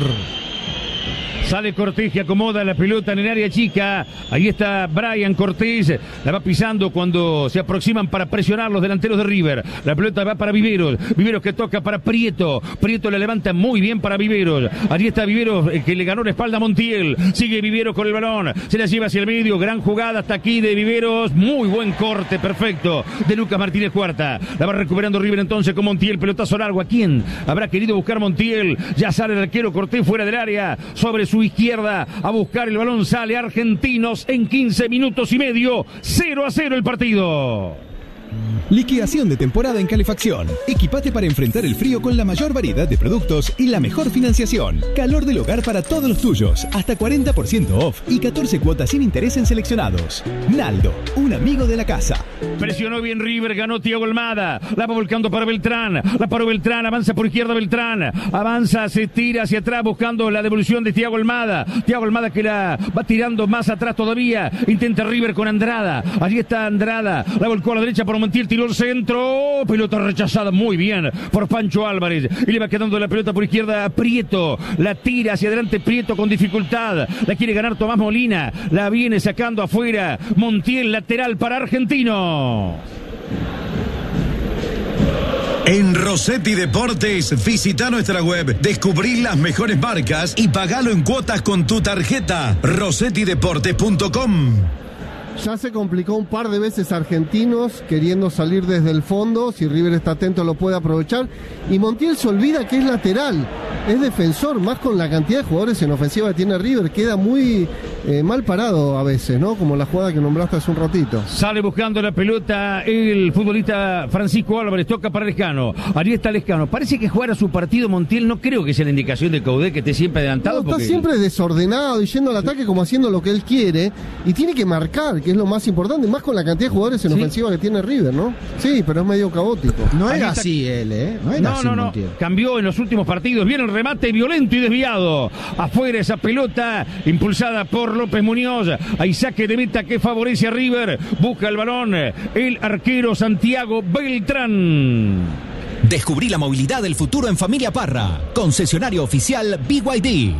Sale Cortés que acomoda la pelota en el área chica. Ahí está Brian Cortés. La va pisando cuando se aproximan para presionar los delanteros de River. La pelota va para Viveros. Viveros que toca para Prieto. Prieto la levanta muy bien para Viveros. Allí está Viveros que le ganó la espalda a Montiel. Sigue Viveros con el balón. Se la lleva hacia el medio. Gran jugada hasta aquí de Viveros. Muy buen corte, perfecto, de Lucas Martínez Huerta. La va recuperando River entonces con Montiel. Pelotazo largo. ¿A quién habrá querido buscar Montiel? Ya sale el arquero Cortés fuera del área. Sobre su izquierda a buscar el balón, sale Argentinos en quince minutos y medio, cero a cero el partido. Liquidación de temporada en calefacción. Equipate para enfrentar el frío con la mayor variedad de productos y la mejor financiación. Calor del hogar para todos los tuyos. Hasta cuarenta por ciento off y catorce cuotas sin interés en seleccionados. Naldo, un amigo de la casa. Presionó bien River, ganó Thiago Almada. La va volcando para Beltrán. La paró Beltrán, avanza por izquierda Beltrán. Avanza, se tira hacia atrás buscando la devolución de Thiago Almada. Thiago Almada que la va tirando más atrás todavía. Intenta River con Andrada. Allí está Andrada. La volcó a la derecha por Montiel. Tiró el centro, pelota rechazada muy bien por Pancho Álvarez y le va quedando la pelota por izquierda a Prieto, la tira hacia adelante Prieto con dificultad, la quiere ganar Tomás Molina, la viene sacando afuera Montiel, lateral para Argentino. En Rossetti Deportes, visita nuestra web, descubrí las mejores marcas y pagalo en cuotas con tu tarjeta. rossetti deportes punto com. Ya se complicó un par de veces Argentinos queriendo salir desde el fondo. Si River está atento lo puede aprovechar. Y Montiel se olvida que es lateral, es defensor, más con la cantidad de jugadores en ofensiva que tiene River. Queda muy eh, mal parado a veces, ¿no? Como la jugada que nombraste hace un ratito. Sale buscando la pelota el futbolista Francisco Álvarez, toca para Lescano. Ahí está Lescano. Parece que jugar a su partido Montiel, no creo que sea la indicación de Coudet que esté siempre adelantado. No, está porque... siempre desordenado y yendo al ataque como haciendo lo que él quiere. Y tiene que marcar, que es lo más importante, más con la cantidad de jugadores en ¿Sí? ofensiva que tiene River, ¿no? Sí, pero es medio caótico. No era está... así él, ¿eh? No era no, así no, no. Montiel. Cambió en los últimos partidos. Viene el remate violento y desviado. Afuera esa pelota, impulsada por López Muñoz. Hay saque de meta que favorece a River. Busca el balón el arquero Santiago Beltrán. Descubrí la movilidad del futuro en Familia Parra. Concesionario oficial B Y D.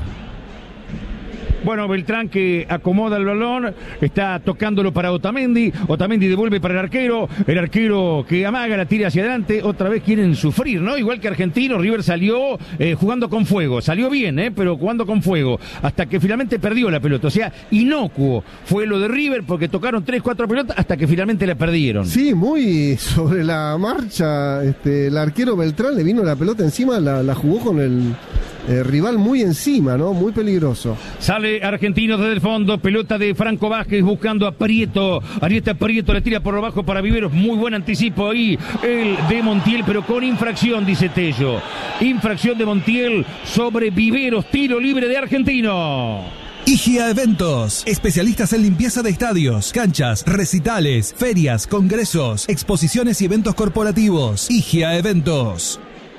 Bueno, Beltrán que acomoda el balón, está tocándolo para Otamendi, Otamendi devuelve para el arquero, el arquero que amaga, la tira hacia adelante, otra vez quieren sufrir, ¿no? Igual que Argentino, River salió eh, jugando con fuego, salió bien, ¿eh? Pero jugando con fuego, hasta que finalmente perdió la pelota, o sea, inocuo fue lo de River porque tocaron tres, cuatro pelotas hasta que finalmente la perdieron. Sí, muy sobre la marcha, este, el arquero Beltrán le vino la pelota encima, la, la jugó con el... Eh, rival muy encima, ¿no? Muy peligroso. Sale Argentino desde el fondo, pelota de Franco Vázquez buscando a Prieto. Arieta Prieto le tira por abajo para Viveros. Muy buen anticipo ahí el de Montiel, pero con infracción, dice Tello. Infracción de Montiel sobre Viveros. Tiro libre de Argentino. I G A Eventos, especialistas en limpieza de estadios, canchas, recitales, ferias, congresos, exposiciones y eventos corporativos. I G A Eventos.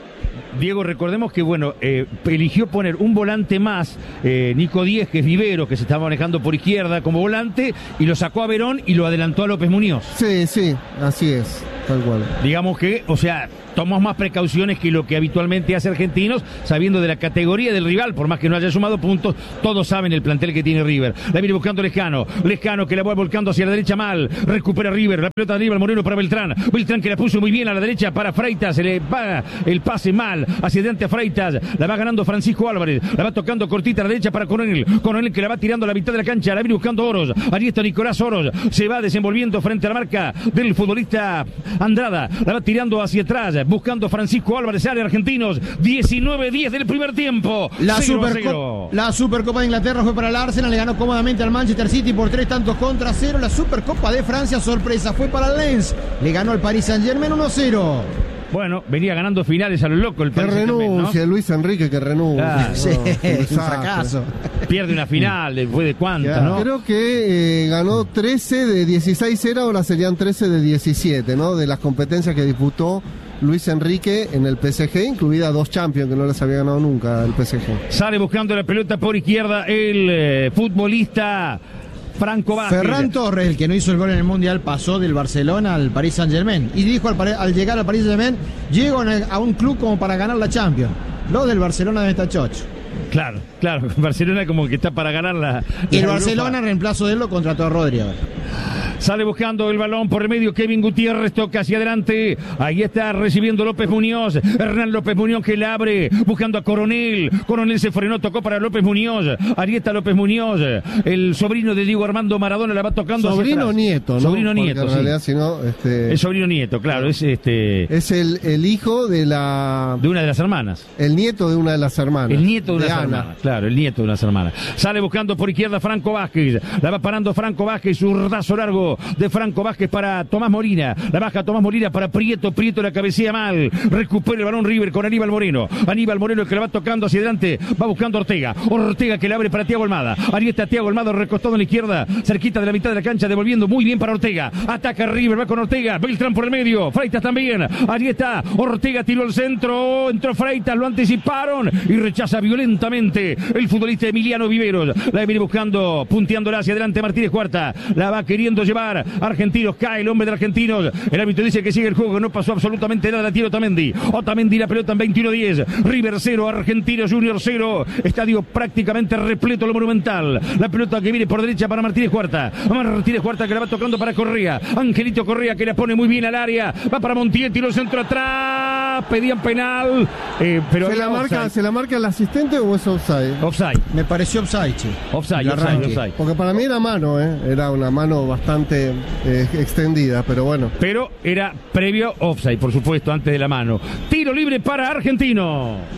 Diego, recordemos que, bueno, eh, eligió poner un volante más, eh, Nico Díez, que es Vivero, que se estaba manejando por izquierda como volante, y lo sacó a Verón y lo adelantó a López Muñoz. Sí, sí, así es, tal cual. Digamos que, o sea, tomamos más precauciones que lo que habitualmente hace Argentinos, sabiendo de la categoría del rival, por más que no haya sumado puntos, todos saben el plantel que tiene River. La viene buscando Lescano, Lescano que la va volcando hacia la derecha mal, recupera River, la pelota de Aníbal Moreno para Beltrán, Beltrán que la puso muy bien a la derecha para Freitas, se le va el pase mal, hacia adelante a Freitas, la va ganando Francisco Álvarez, la va tocando cortita a la derecha para Coronel, Coronel que la va tirando a la mitad de la cancha, la viene buscando Oros, ahí está Nicolás Oros, se va desenvolviendo frente a la marca del futbolista Andrada, la va tirando hacia atrás, buscando Francisco Álvarez, área Argentinos, diecinueve diez del primer tiempo. La, Superco- la Supercopa de Inglaterra fue para el Arsenal, le ganó cómodamente al Manchester City por tres tantos contra cero. La Supercopa de Francia, sorpresa, fue para el Lens, le ganó al Paris Saint-Germain uno cero. Bueno, venía ganando finales a lo loco el Paris Saint-Germain, ¿no? Que renuncia, Luis Enrique, que renuncia. Ah, sí, no, un fracaso. Pierde una final, después de cuántas, ¿no? Creo que eh, ganó trece de dieciséis era, ahora serían trece de diecisiete, ¿no? De las competencias que disputó Luis Enrique en el P S G, incluida dos Champions que no les había ganado nunca el P S G. Sale buscando la pelota por izquierda el eh, futbolista Franco Vázquez. Ferran Torres, el que no hizo el gol en el Mundial, pasó del Barcelona al Paris Saint-Germain y dijo al, al llegar al Paris Saint-Germain, llego a un club como para ganar la Champions. Los del Barcelona de esta chocho. Claro, claro, Barcelona como que está para ganar la, la y el Barcelona en reemplazo de él lo contrató a Rodri. Sale buscando el balón por el medio Kevin Gutiérrez, toca hacia adelante, ahí está recibiendo López Muñoz, Hernán López Muñoz que la abre, buscando a Coronel, Coronel se frenó, tocó para López Muñoz, ahí está López Muñoz, el sobrino de Diego Armando Maradona la va tocando sobrino nieto, ¿no? Sobrino Porque nieto, en sí. realidad, si no, este... el sobrino nieto, claro, es este es el, el hijo de la de una de las hermanas, el nieto de una de las hermanas, el nieto de, de unas Ana. hermanas, claro, el nieto de unas hermanas. Sale buscando por izquierda Franco Vázquez, la va parando Franco Vázquez, zurdazo largo de Franco Vázquez para Tomás Molina, la baja Tomás Molina para Prieto, Prieto la cabecea mal, recupera el balón River con Aníbal Moreno, Aníbal Moreno que la va tocando hacia adelante, va buscando Ortega, Ortega que la abre para Thiago Almada, ahí está Thiago Almada recostado en la izquierda, cerquita de la mitad de la cancha, devolviendo muy bien para Ortega, ataca River, va con Ortega, Beltrán por el medio, Freitas también, ahí está, Ortega tiró el centro, entró Freitas, lo anticiparon y rechaza violentamente el futbolista Emiliano Viveros, la viene buscando, punteándola hacia adelante Martínez Cuarta, la va queriendo llevar Argentinos, cae el hombre de Argentinos, el árbitro dice que sigue el juego, no pasó absolutamente nada, tiro Otamendi, Otamendi la pelota en veintiuno diez, River cero, Argentinos Junior cero, estadio prácticamente repleto, lo Monumental, la pelota que viene por derecha para Martínez Cuarta, Martínez Cuarta que la va tocando para Correa, Angelito Correa que la pone muy bien al área, va para Montiel, tiro el centro atrás, pedían penal, eh, pero ¿Se la, marca, ¿Se la marca el asistente o es offside? Offside. Me pareció offside, che. Offside, offside, offside. Porque para mí era mano, ¿eh? Era una mano bastante eh, extendida, pero bueno. Pero era previo offside, por supuesto, antes de la mano. Tiro libre para Argentino.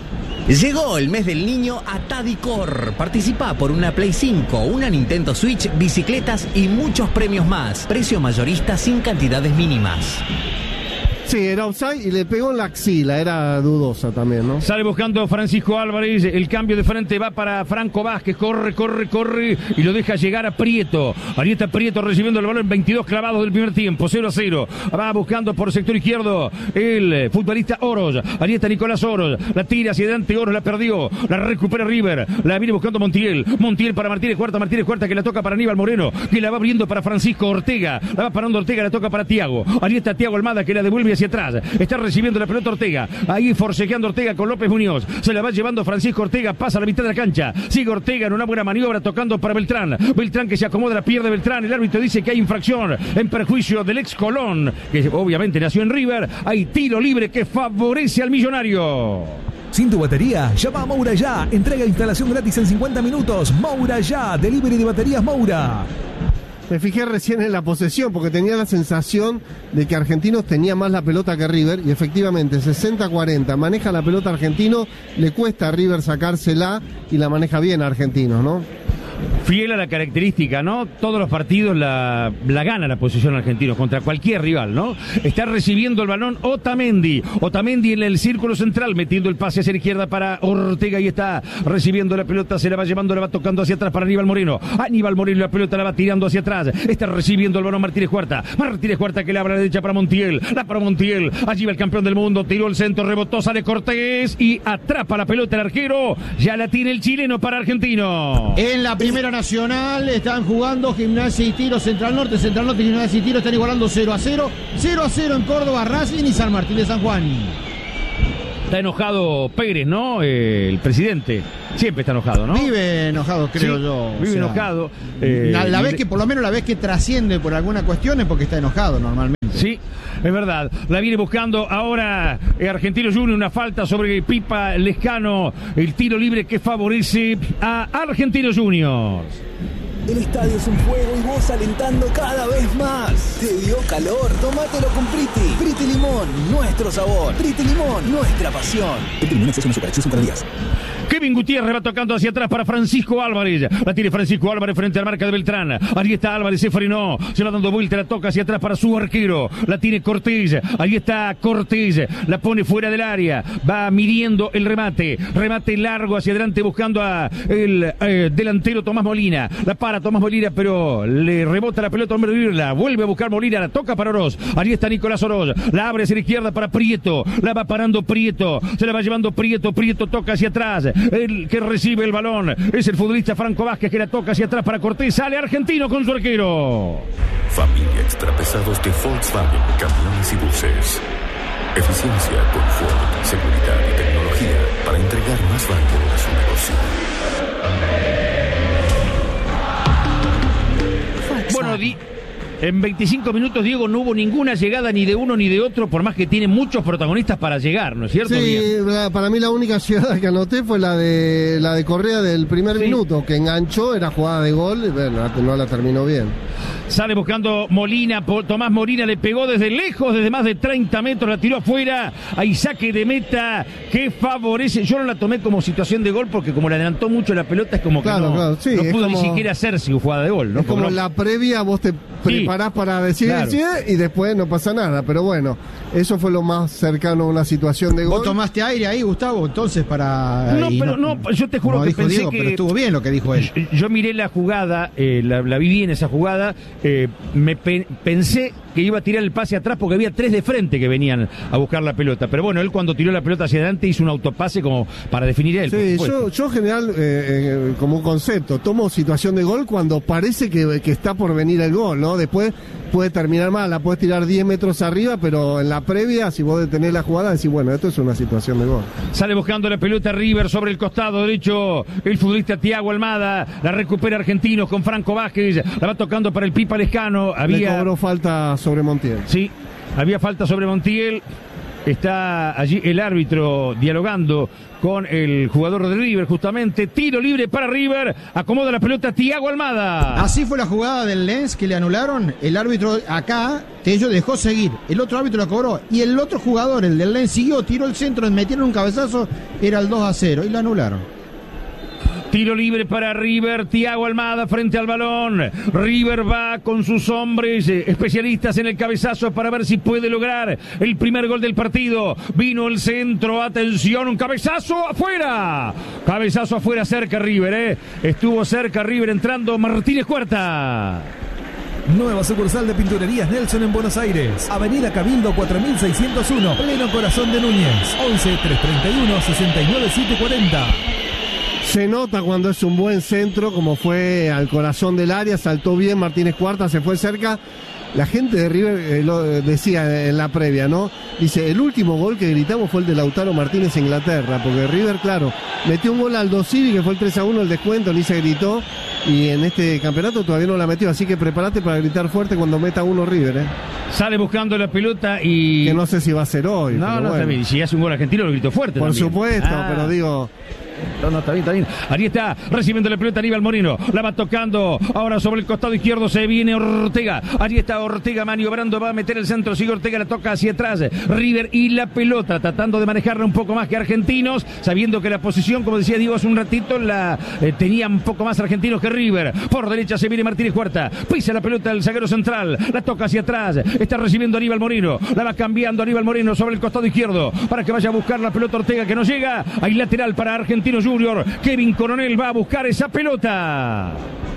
Llegó el mes del niño a Tadicor. Participa por una Play cinco, una Nintendo Switch, bicicletas y muchos premios más. Precio mayorista sin cantidades mínimas. Sí, era offside y le pegó en la axila, era dudosa también, ¿no? Sale buscando Francisco Álvarez, el cambio de frente va para Franco Vázquez, corre, corre, corre y lo deja llegar a Prieto. Ahí está Prieto recibiendo el balón, veintidós clavados del primer tiempo, cero a cero. Va buscando por sector izquierdo el futbolista Oroz. Ahí está Nicolás Oroz, la tira hacia adelante, Oroz la perdió, la recupera River, la viene buscando Montiel. Montiel para Martínez Cuarta, Martínez Cuarta que la toca para Aníbal Moreno, que la va abriendo para Francisco Ortega, la va parando Ortega, la toca para Tiago. Ahí está Tiago Almada que la devuelve hacia atrás, está recibiendo la pelota Ortega, ahí forcejeando Ortega con López Muñoz, se la va llevando Francisco Ortega, pasa a la mitad de la cancha, sigue Ortega en una buena maniobra tocando para Beltrán, Beltrán que se acomoda, la pierde Beltrán, el árbitro dice que hay infracción en perjuicio del ex Colón, que obviamente nació en River, hay tiro libre que favorece al Millonario. Sin tu batería, llama a Moura Ya, entrega e instalación gratis en cincuenta minutos, Moura Ya, delivery de baterías Moura. Me fijé recién en la posesión porque tenía la sensación de que Argentinos tenía más la pelota que River y efectivamente sesenta a cuarenta maneja la pelota Argentino, le cuesta a River sacársela y la maneja bien a Argentinos, ¿no? Fiel a la característica, ¿no? Todos los partidos la, la gana la posición argentina contra cualquier rival, ¿no? Está recibiendo el balón Otamendi. Otamendi en el círculo central, metiendo el pase hacia la izquierda para Ortega y está recibiendo la pelota, se la va llevando, la va tocando hacia atrás para Aníbal Moreno. Aníbal Moreno la pelota la va tirando hacia atrás. Está recibiendo el balón Martínez Cuarta. Martínez Cuarta que le abre a la derecha para Montiel. La para Montiel. Allí va el campeón del mundo. Tiró el centro, rebotó, sale Cortés y atrapa la pelota el arquero. Ya la tiene el chileno para Argentino. En la Primera Nacional están jugando Gimnasia y Tiro, Central Norte, Central Norte y Gimnasia y Tiro están igualando cero a cero, cero a cero en Córdoba, Racing y San Martín de San Juan. Está enojado Pérez, ¿no? Eh, el presidente. Siempre está enojado, ¿no? Vive enojado, creo sí, yo. Vive o sea, enojado. Eh, la, la vez que, por lo menos la vez que trasciende por alguna cuestión es porque está enojado normalmente. Sí, es verdad. La viene buscando ahora eh, Argentino Junior, una falta sobre Pipa Lescano. El tiro libre que favorece a Argentino Junior. El estadio es un juego y vos alentando cada vez más. ¿Te dio calor? Tómatelo con Priti. Priti Limón, nuestro sabor. Priti Limón, nuestra pasión. Priti Limón es una superacción para días. Kevin Gutiérrez va tocando hacia atrás para Francisco Álvarez. La tiene Francisco Álvarez frente a la marca de Beltrán. Ahí está Álvarez, se frenó. Se va dando vuelta, la toca hacia atrás para su arquero. La tiene Cortés. Ahí está Cortés. La pone fuera del área. Va midiendo el remate. Remate largo hacia adelante buscando a el eh, delantero Tomás Molina. La para Tomás Molina, pero le rebota la pelota. La vuelve a buscar Molina. La toca para Oroz. Ahí está Nicolás Oroz. La abre hacia la izquierda para Prieto. La va parando Prieto. Se la va llevando Prieto. Prieto toca hacia atrás. El que recibe el balón es el futbolista Franco Vázquez que la toca hacia atrás para Cortés. Sale Argentino con su arquero. Familia extrapesados de Volkswagen, camiones y buses. Eficiencia, confort, seguridad y tecnología para entregar más valor a su negocio. Bueno, di... En veinticinco minutos, Diego, no hubo ninguna llegada ni de uno ni de otro, por más que tiene muchos protagonistas para llegar, ¿no es cierto? Sí, la, para mí la única llegada que anoté fue la de la de Correa del primer sí. minuto, que enganchó, era jugada de gol, y bueno, no la terminó bien. Sale buscando Molina, Tomás Molina le pegó desde lejos, desde más de treinta metros, la tiró afuera, hay saque de meta que favorece, yo no la tomé como situación de gol porque como le adelantó mucho la pelota es como que claro, no, claro, sí, no pudo como, ni siquiera hacerse jugada de gol, ¿no? Es como no, la previa, vos te preparás sí, para decir claro. sí, y después no pasa nada, pero bueno, eso fue lo más cercano a una situación de gol. ¿Vos tomaste aire ahí, Gustavo, entonces para...? No, pero no, no, yo te juro que pensé Diego, que... Pero estuvo bien lo que dijo él. Yo, yo miré la jugada, eh, la, la vi bien esa jugada, eh, me pe pensé que iba a tirar el pase atrás porque había tres de frente que venían a buscar la pelota, pero bueno, él cuando tiró la pelota hacia adelante hizo un autopase como para definir él. Sí, yo, yo en general, eh, eh, como un concepto, tomo situación de gol cuando parece que, que está por venir el gol, ¿no? Después puede terminar mal, la puedes tirar diez metros arriba, pero en la previa, si vos detenés la jugada, decís, bueno, esto es una situación de gol. Sale buscando la pelota River sobre el costado derecho, el futbolista Tiago Almada, la recupera Argentinos con Franco Vázquez, la va tocando para el Pipa Lescano. Había... Le cobró falta sobre Montiel. Sí, había falta sobre Montiel. Está allí el árbitro dialogando con el jugador de River, justamente. Tiro libre para River. Acomoda la pelota Thiago Almada. Así fue la jugada del Lens que le anularon. El árbitro acá, Tello dejó seguir. El otro árbitro la cobró. Y el otro jugador, el del Lens, siguió, tiró el centro, metieron un cabezazo. Era el dos a cero y la anularon. Tiro libre para River, Thiago Almada frente al balón. River va con sus hombres eh, especialistas en el cabezazo para ver si puede lograr el primer gol del partido. Vino el centro, atención, un cabezazo afuera. Cabezazo afuera, cerca River, eh. Estuvo cerca River entrando Martínez Cuarta. Nueva sucursal de Pinturerías Nelson en Buenos Aires. Avenida Cabildo cuatro mil seiscientos uno, pleno corazón de Núñez. once, trescientos treinta y uno, sesenta y nueve, setecientos cuarenta. Se nota cuando es un buen centro, como fue al corazón del área, saltó bien Martínez Cuarta, se fue cerca. La gente de River eh, lo decía en la previa, ¿no? Dice, el último gol que gritamos fue el de Lautaro Martínez en Inglaterra, porque River, claro, metió un gol al Aldo Civi, que fue el tres a uno, el descuento, ni se gritó, y en este campeonato todavía no la metió, así que prepárate para gritar fuerte cuando meta uno River, ¿eh? Sale buscando la pelota y... Que no sé si va a ser hoy. No, no, bueno. Está bien. Si hace un gol argentino lo gritó fuerte. Por también. supuesto, ah. pero digo... No, no, está bien, está bien. Ahí está, recibiendo la pelota Aníbal Moreno. La va tocando. Ahora sobre el costado izquierdo se viene Ortega. Allí está Ortega maniobrando. Va a meter el centro. Sigue Ortega, la toca hacia atrás. River y la pelota, tratando de manejarla un poco más que argentinos. Sabiendo que la posición, como decía Diego hace un ratito, la eh, tenía un poco más argentinos que River. Por derecha se viene Martínez Cuarta. Pisa la pelota el zaguero central. La toca hacia atrás. Está recibiendo Aníbal Moreno. La va cambiando Aníbal Moreno sobre el costado izquierdo. Para que vaya a buscar la pelota Ortega, que no llega. Hay lateral para Argentinos Junior. Kevin Coronel va a buscar esa pelota.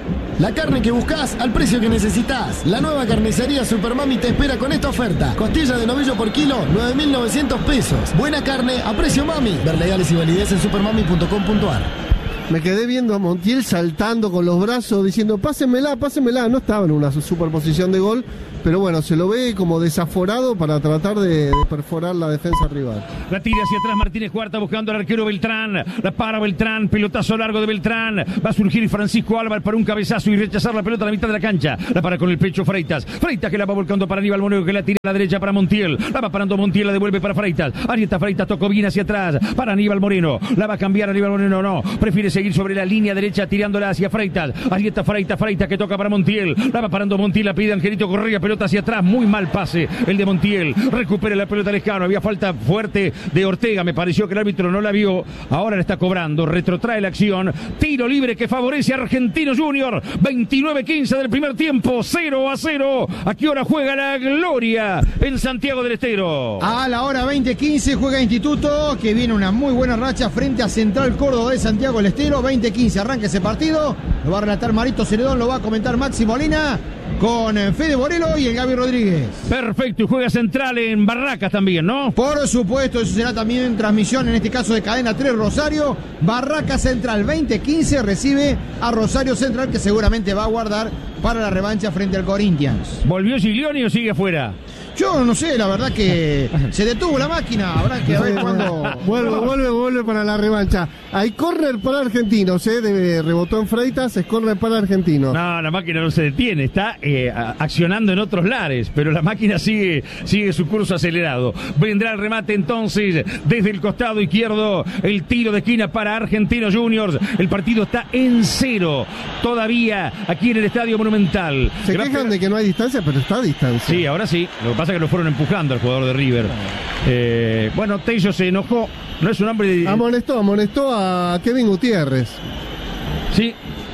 La carne que buscas al precio que necesitas. La nueva carnicería Supermami te espera con esta oferta. Costilla de novillo por kilo, nueve mil novecientos pesos. Buena carne a precio mami. Ver legales y validez en supermami punto com punto ar. Me quedé viendo a Montiel saltando con los brazos diciendo pásenmela, pásenmela. No estaba en una superposición de gol, pero bueno, se lo ve como desaforado para tratar de, de perforar la defensa rival. La tira hacia atrás Martínez Cuarta buscando al arquero Beltrán. La para Beltrán, pelotazo largo de Beltrán. Va a surgir Francisco Álvarez para un cabezazo y rechazar la pelota a la mitad de la cancha. La para con el pecho Freitas. Freitas que la va volcando para Aníbal Moreno, que la tira a la derecha para Montiel. La va parando Montiel, la devuelve para Freitas. Ahí está Freitas, tocó bien hacia atrás para Aníbal Moreno. La va a cambiar Aníbal Moreno, no. Prefiere seguir sobre la línea derecha tirándola hacia Freitas. Ahí está Freitas, Freitas que toca para Montiel. La va parando Montiel, la pide Angelito Correa, pelota hacia atrás. Muy mal pase el de Montiel. Recupera la pelota Lescano. Había falta fuerte de Ortega. Me pareció que el árbitro no la vio. Ahora la está cobrando. Retrotrae la acción. Tiro libre que favorece a Argentinos Junior. veintinueve quince del primer tiempo. cero a cero. ¿A qué hora juega la Gloria en Santiago del Estero? A la hora veinte quince juega Instituto, que viene una muy buena racha frente a Central Córdoba de Santiago del Estero. veinte quince arranca ese partido. Lo va a relatar Marito Ceredón, lo va a comentar Maxi Molina con Fede Borelo y el Gaby Rodríguez. Perfecto, y juega Central en Barracas también, ¿no? Por supuesto, eso será también en transmisión, en este caso de Cadena tres Rosario. Barracas Central veinte quince recibe a Rosario Central, que seguramente va a guardar para la revancha frente al Corinthians. ¿Volvió Giglioni o sigue afuera? Yo no sé, la verdad que se detuvo la máquina, habrá que ver cuándo... Vuelve, vuelve, vuelve para la revancha. Hay córner para Argentinos, ¿eh? De, rebotó en Freitas, es córner para Argentinos. No, la máquina no se detiene, está eh, accionando en otros lares, pero la máquina sigue, sigue su curso acelerado. Vendrá el remate entonces desde el costado izquierdo, el tiro de esquina para Argentinos Juniors. El partido está en cero, todavía aquí en el Estadio Monumental. Se Gracias. quejan de que no hay distancia, pero está a distancia. Sí, ahora sí, lo que pasa que lo fueron empujando al jugador de River. Eh, bueno, Tello se enojó, no es un hombre de... Amonestó, amonestó a Kevin Gutiérrez. Sí.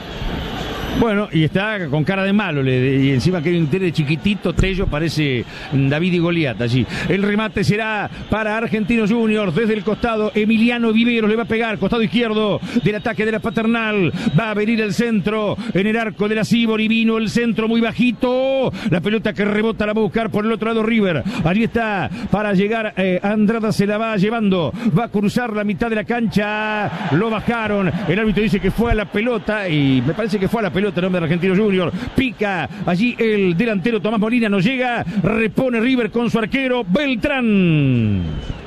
Bueno, y está con cara de malo, le, y encima que un de chiquitito, Tello parece David y Goliat allí. El remate será para Argentinos Juniors, desde el costado, Emiliano Viveros le va a pegar, costado izquierdo del ataque de la Paternal, va a venir el centro, en el arco de la Sibori, vino el centro muy bajito, la pelota que rebota la va a buscar por el otro lado River, allí está, para llegar, eh, Andrada se la va llevando, va a cruzar la mitad de la cancha, lo bajaron, el árbitro dice que fue a la pelota, y me parece que fue a la pelota, el nombre de Argentinos Junior, pica allí el delantero Tomás Molina, no llega, repone River con su arquero Beltrán.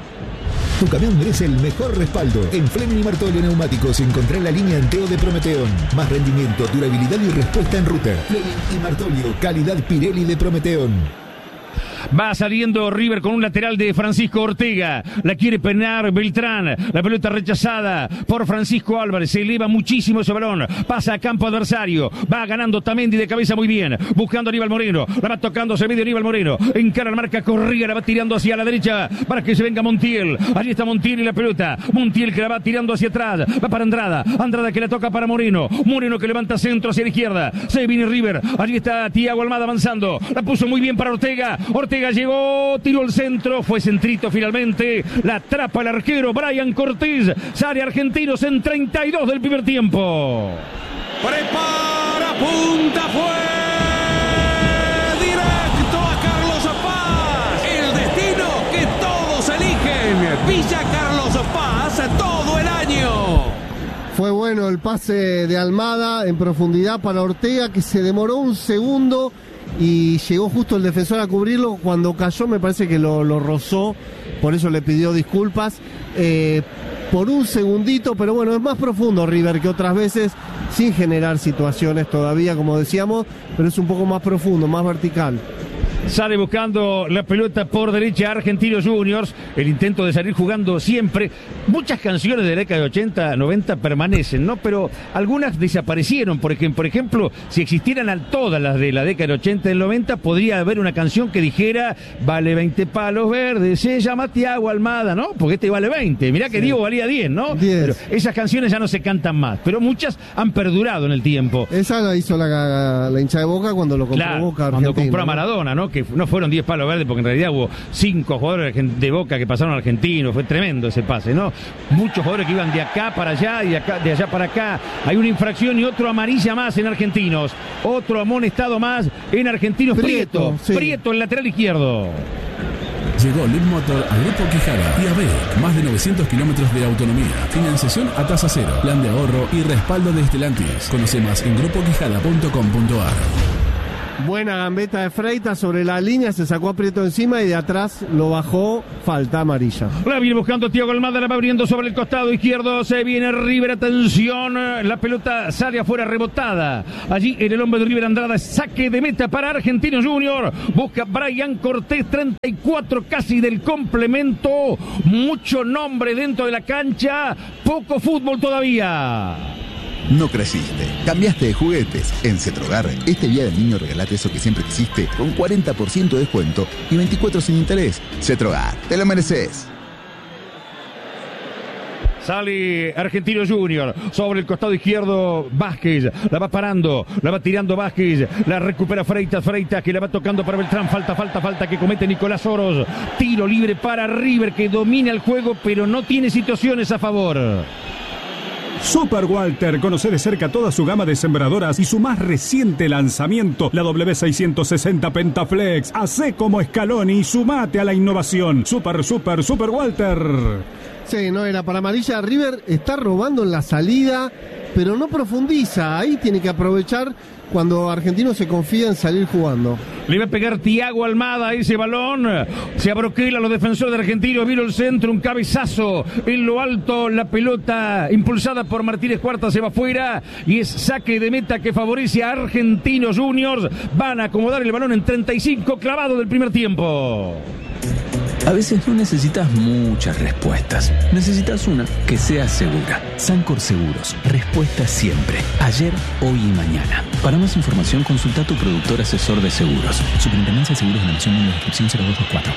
Tu camión merece el mejor respaldo. En Fleming y Martolio Neumáticos encontré la línea Anteo de Prometeon. Más rendimiento, durabilidad y respuesta en ruta. Fleming y Martolio, calidad Pirelli de Prometeon. Va saliendo River con un lateral de Francisco Ortega. La quiere penar Beltrán. La pelota rechazada por Francisco Álvarez. Se eleva muchísimo ese balón. Pasa a campo adversario. Va ganando Tamendi de cabeza muy bien. Buscando a Aníbal Moreno. La va tocando hacia medio Aníbal Moreno. Encara la marca Correa. La va tirando hacia la derecha para que se venga Montiel. Allí está Montiel y la pelota. Montiel que la va tirando hacia atrás. Va para Andrada. Andrada que la toca para Moreno. Moreno que levanta centro hacia la izquierda. Se viene River. Allí está Thiago Almada avanzando. La puso muy bien para Ortega. Ortega llegó. Tiró el centro. Fue centrito finalmente. La atrapa el arquero Brian Cortés. Sale Argentinos en treinta y dos del primer tiempo. Prepara, punta, fue directo a Carlos Paz. El destino que todos eligen. Villa Carlos Paz todo el año. Fue bueno el pase de Almada en profundidad para Ortega, que se demoró un segundo y llegó justo el defensor a cubrirlo. Cuando cayó me parece que lo, lo rozó, por eso le pidió disculpas. Eh, por un segundito, pero bueno, es más profundo River que otras veces, sin generar situaciones todavía, como decíamos, pero es un poco más profundo, más vertical. Sale buscando la pelota por derecha Argentinos Juniors. El intento de salir jugando siempre. Muchas canciones de la década de ochenta, noventa permanecen, ¿no? Pero algunas desaparecieron. Por ejemplo, por ejemplo si existieran todas las de la década de ochenta y del noventa, podría haber una canción que dijera vale veinte palos verdes, se llama Thiago Almada, ¿no? Porque este vale veinte. Mirá que sí. Diego valía diez, ¿no? diez. Pero esas canciones ya no se cantan más. Pero muchas han perdurado en el tiempo. Esa la hizo la, la hincha de Boca cuando lo compró claro, Boca cuando compró a ¿no? Maradona, ¿no? Que no fueron diez palos verdes, porque en realidad hubo cinco jugadores de Boca que pasaron a Argentinos. Fue tremendo ese pase, ¿no? Muchos jugadores que iban de acá para allá y de, acá, de allá para acá. Hay una infracción y otro amarilla más en Argentinos. Otro amonestado más en Argentinos. Prieto. Prieto, sí. Prieto, el lateral izquierdo. Llegó Lead Motor a Grupo Quijada y a B E C. Más de novecientos kilómetros de autonomía. Financiación a tasa cero. Plan de ahorro y respaldo de Stellantis. Conoce más en grupo quijada punto com punto a r. Buena gambeta de Freitas sobre la línea, se sacó a Prieto encima y de atrás lo bajó, falta amarilla. La viene buscando Thiago Almada, la va abriendo sobre el costado izquierdo, se viene River, atención, la pelota sale afuera rebotada. Allí en el hombre de River Andrada, saque de meta para Argentinos Juniors, busca Brian Cortés, treinta y cuatro casi del complemento, mucho nombre dentro de la cancha, poco fútbol todavía. No creciste, cambiaste de juguetes. En Cetrogar, este día del niño regalate eso que siempre quisiste con cuarenta por ciento de descuento y veinticuatro sin interés. Cetrogar, te lo mereces. Sale Argentinos Junior sobre el costado izquierdo Vázquez, la va parando, la va tirando Vázquez, la recupera Freitas, Freitas que la va tocando para Beltrán, falta, falta, falta que comete Nicolás Oros, tiro libre para River que domina el juego pero no tiene situaciones a favor. Super Walter, conoce de cerca toda su gama de sembradoras y su más reciente lanzamiento, la W seiscientos sesenta Pentaflex. Hacé como Scaloni y sumate a la innovación. Super, super, Super Walter. Sí, no era para amarilla. River está robando en la salida, pero no profundiza. Ahí tiene que aprovechar cuando Argentino se confía en salir jugando. Le va a pegar Thiago Almada a ese balón. Se abroquela los defensores de Argentino. Vino el centro, un cabezazo en lo alto. La pelota impulsada por Martínez Cuarta se va afuera. Y es saque de meta que favorece a Argentinos Juniors. Van a acomodar el balón en treinta y cinco clavado del primer tiempo. A veces no necesitas muchas respuestas. Necesitas una que sea segura. Sancor Seguros. Respuesta siempre. Ayer, hoy y mañana. Para más información, consulta a tu productor asesor de seguros. Superintendencia de Seguros de la Nación, número de inscripción cero dos dos cuatro.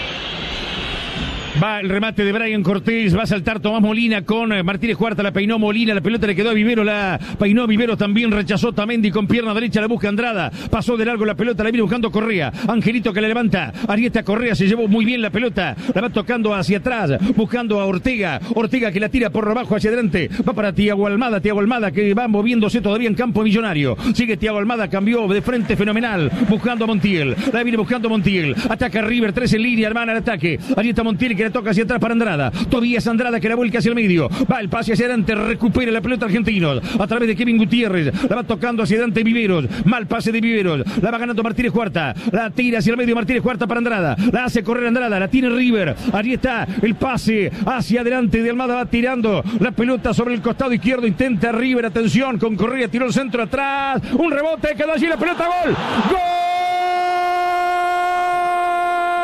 Va el remate de Brian Cortés, va a saltar Tomás Molina con Martínez Cuarta, la peinó Molina, la pelota le quedó a Vivero, la peinó Vivero también, rechazó Tamendi con pierna derecha, la busca Andrada, pasó de largo la pelota, la viene buscando Correa, Angelito que la levanta, Arieta Correa se llevó muy bien la pelota, la va tocando hacia atrás, buscando a Ortega, Ortega que la tira por abajo hacia adelante, va para Thiago Almada, Thiago Almada que va moviéndose todavía en campo millonario, sigue Thiago Almada, cambió de frente fenomenal, buscando a Montiel, la viene buscando Montiel, ataca River, tres en línea, hermana el ataque, allí está Montiel que le toca hacia atrás para Andrada, todavía es Andrada que la vuelca hacia el medio, va el pase hacia adelante, recupera la pelota Argentinos, a través de Kevin Gutiérrez, la va tocando hacia adelante Viveros, mal pase de Viveros, la va ganando Martínez Cuarta, la tira hacia el medio Martínez Cuarta para Andrada, la hace correr Andrada, la tiene River, allí está el pase hacia adelante de Almada, va tirando la pelota sobre el costado izquierdo, intenta River, atención con Correa, tiró el centro atrás, un rebote, quedó allí la pelota, gol, gol.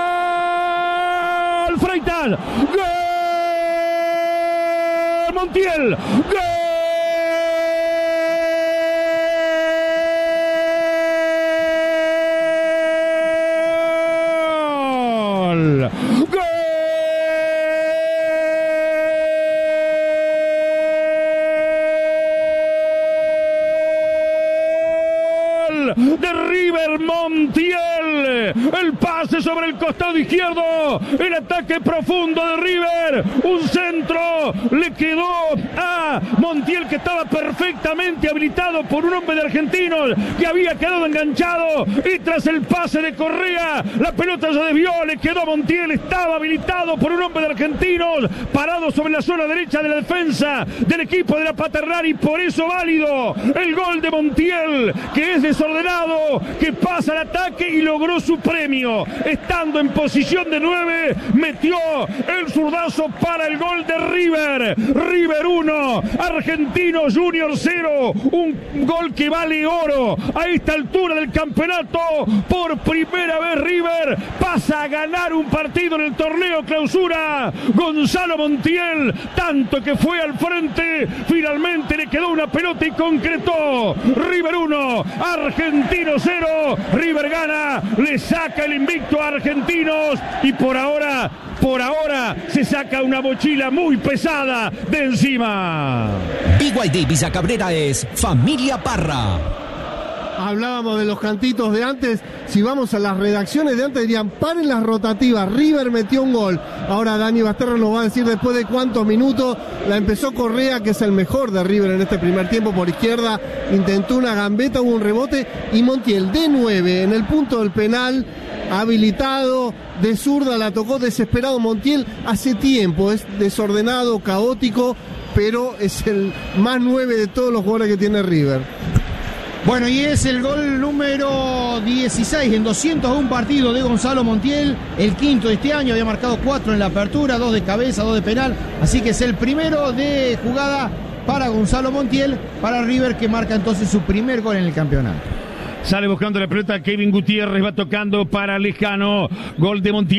gol Freitas, gol Montiel, gol. De River Montiel, el pase sobre el costado izquierdo, el ataque profundo de River, un centro le quedó a Montiel, que estaba perfectamente habilitado por un hombre de Argentinos que había quedado enganchado, y tras el pase de Correa la pelota se desvió, le quedó a Montiel, estaba habilitado por un hombre de Argentinos parado sobre la zona derecha de la defensa del equipo de la Paternal, y por eso válido el gol de Montiel, que es desordenado, que pasa al ataque y logró su premio. Estando en posición de nueve, metió el zurdazo para el gol de River. River uno, Argentinos Junior cero. Un gol que vale oro a esta altura del campeonato. Por primera vez River pasa a ganar un partido en el torneo clausura. Gonzalo Montiel, tanto que fue al frente, finalmente le quedó una pelota y concretó. River uno, Argentinos cero. River gana, le saca el invicto a Argentinos, y por ahora, por ahora se saca una mochila muy pesada de encima. B Y D Villa Cabrera es Familia Parra. Hablábamos de los cantitos de antes. Si vamos a las redacciones de antes, dirían: paren las rotativas, River metió un gol. Ahora Dani Basterra nos va a decir después de cuántos minutos. La empezó Correa, que es el mejor de River en este primer tiempo, por izquierda, intentó una gambeta, hubo un rebote, y Montiel de nueve en el punto del penal, habilitado, de zurda, la tocó desesperado. Montiel hace tiempo es desordenado, caótico, pero es el más nueve de todos los jugadores que tiene River. Bueno, y es el gol número dieciséis en doscientos uno partidos de Gonzalo Montiel, el quinto de este año. Había marcado cuatro en la apertura, dos de cabeza, dos de penal, así que es el primero de jugada para Gonzalo Montiel, para River, que marca entonces su primer gol en el campeonato. Sale buscando la pelota Kevin Gutiérrez, va tocando para Lejano, gol de Montiel.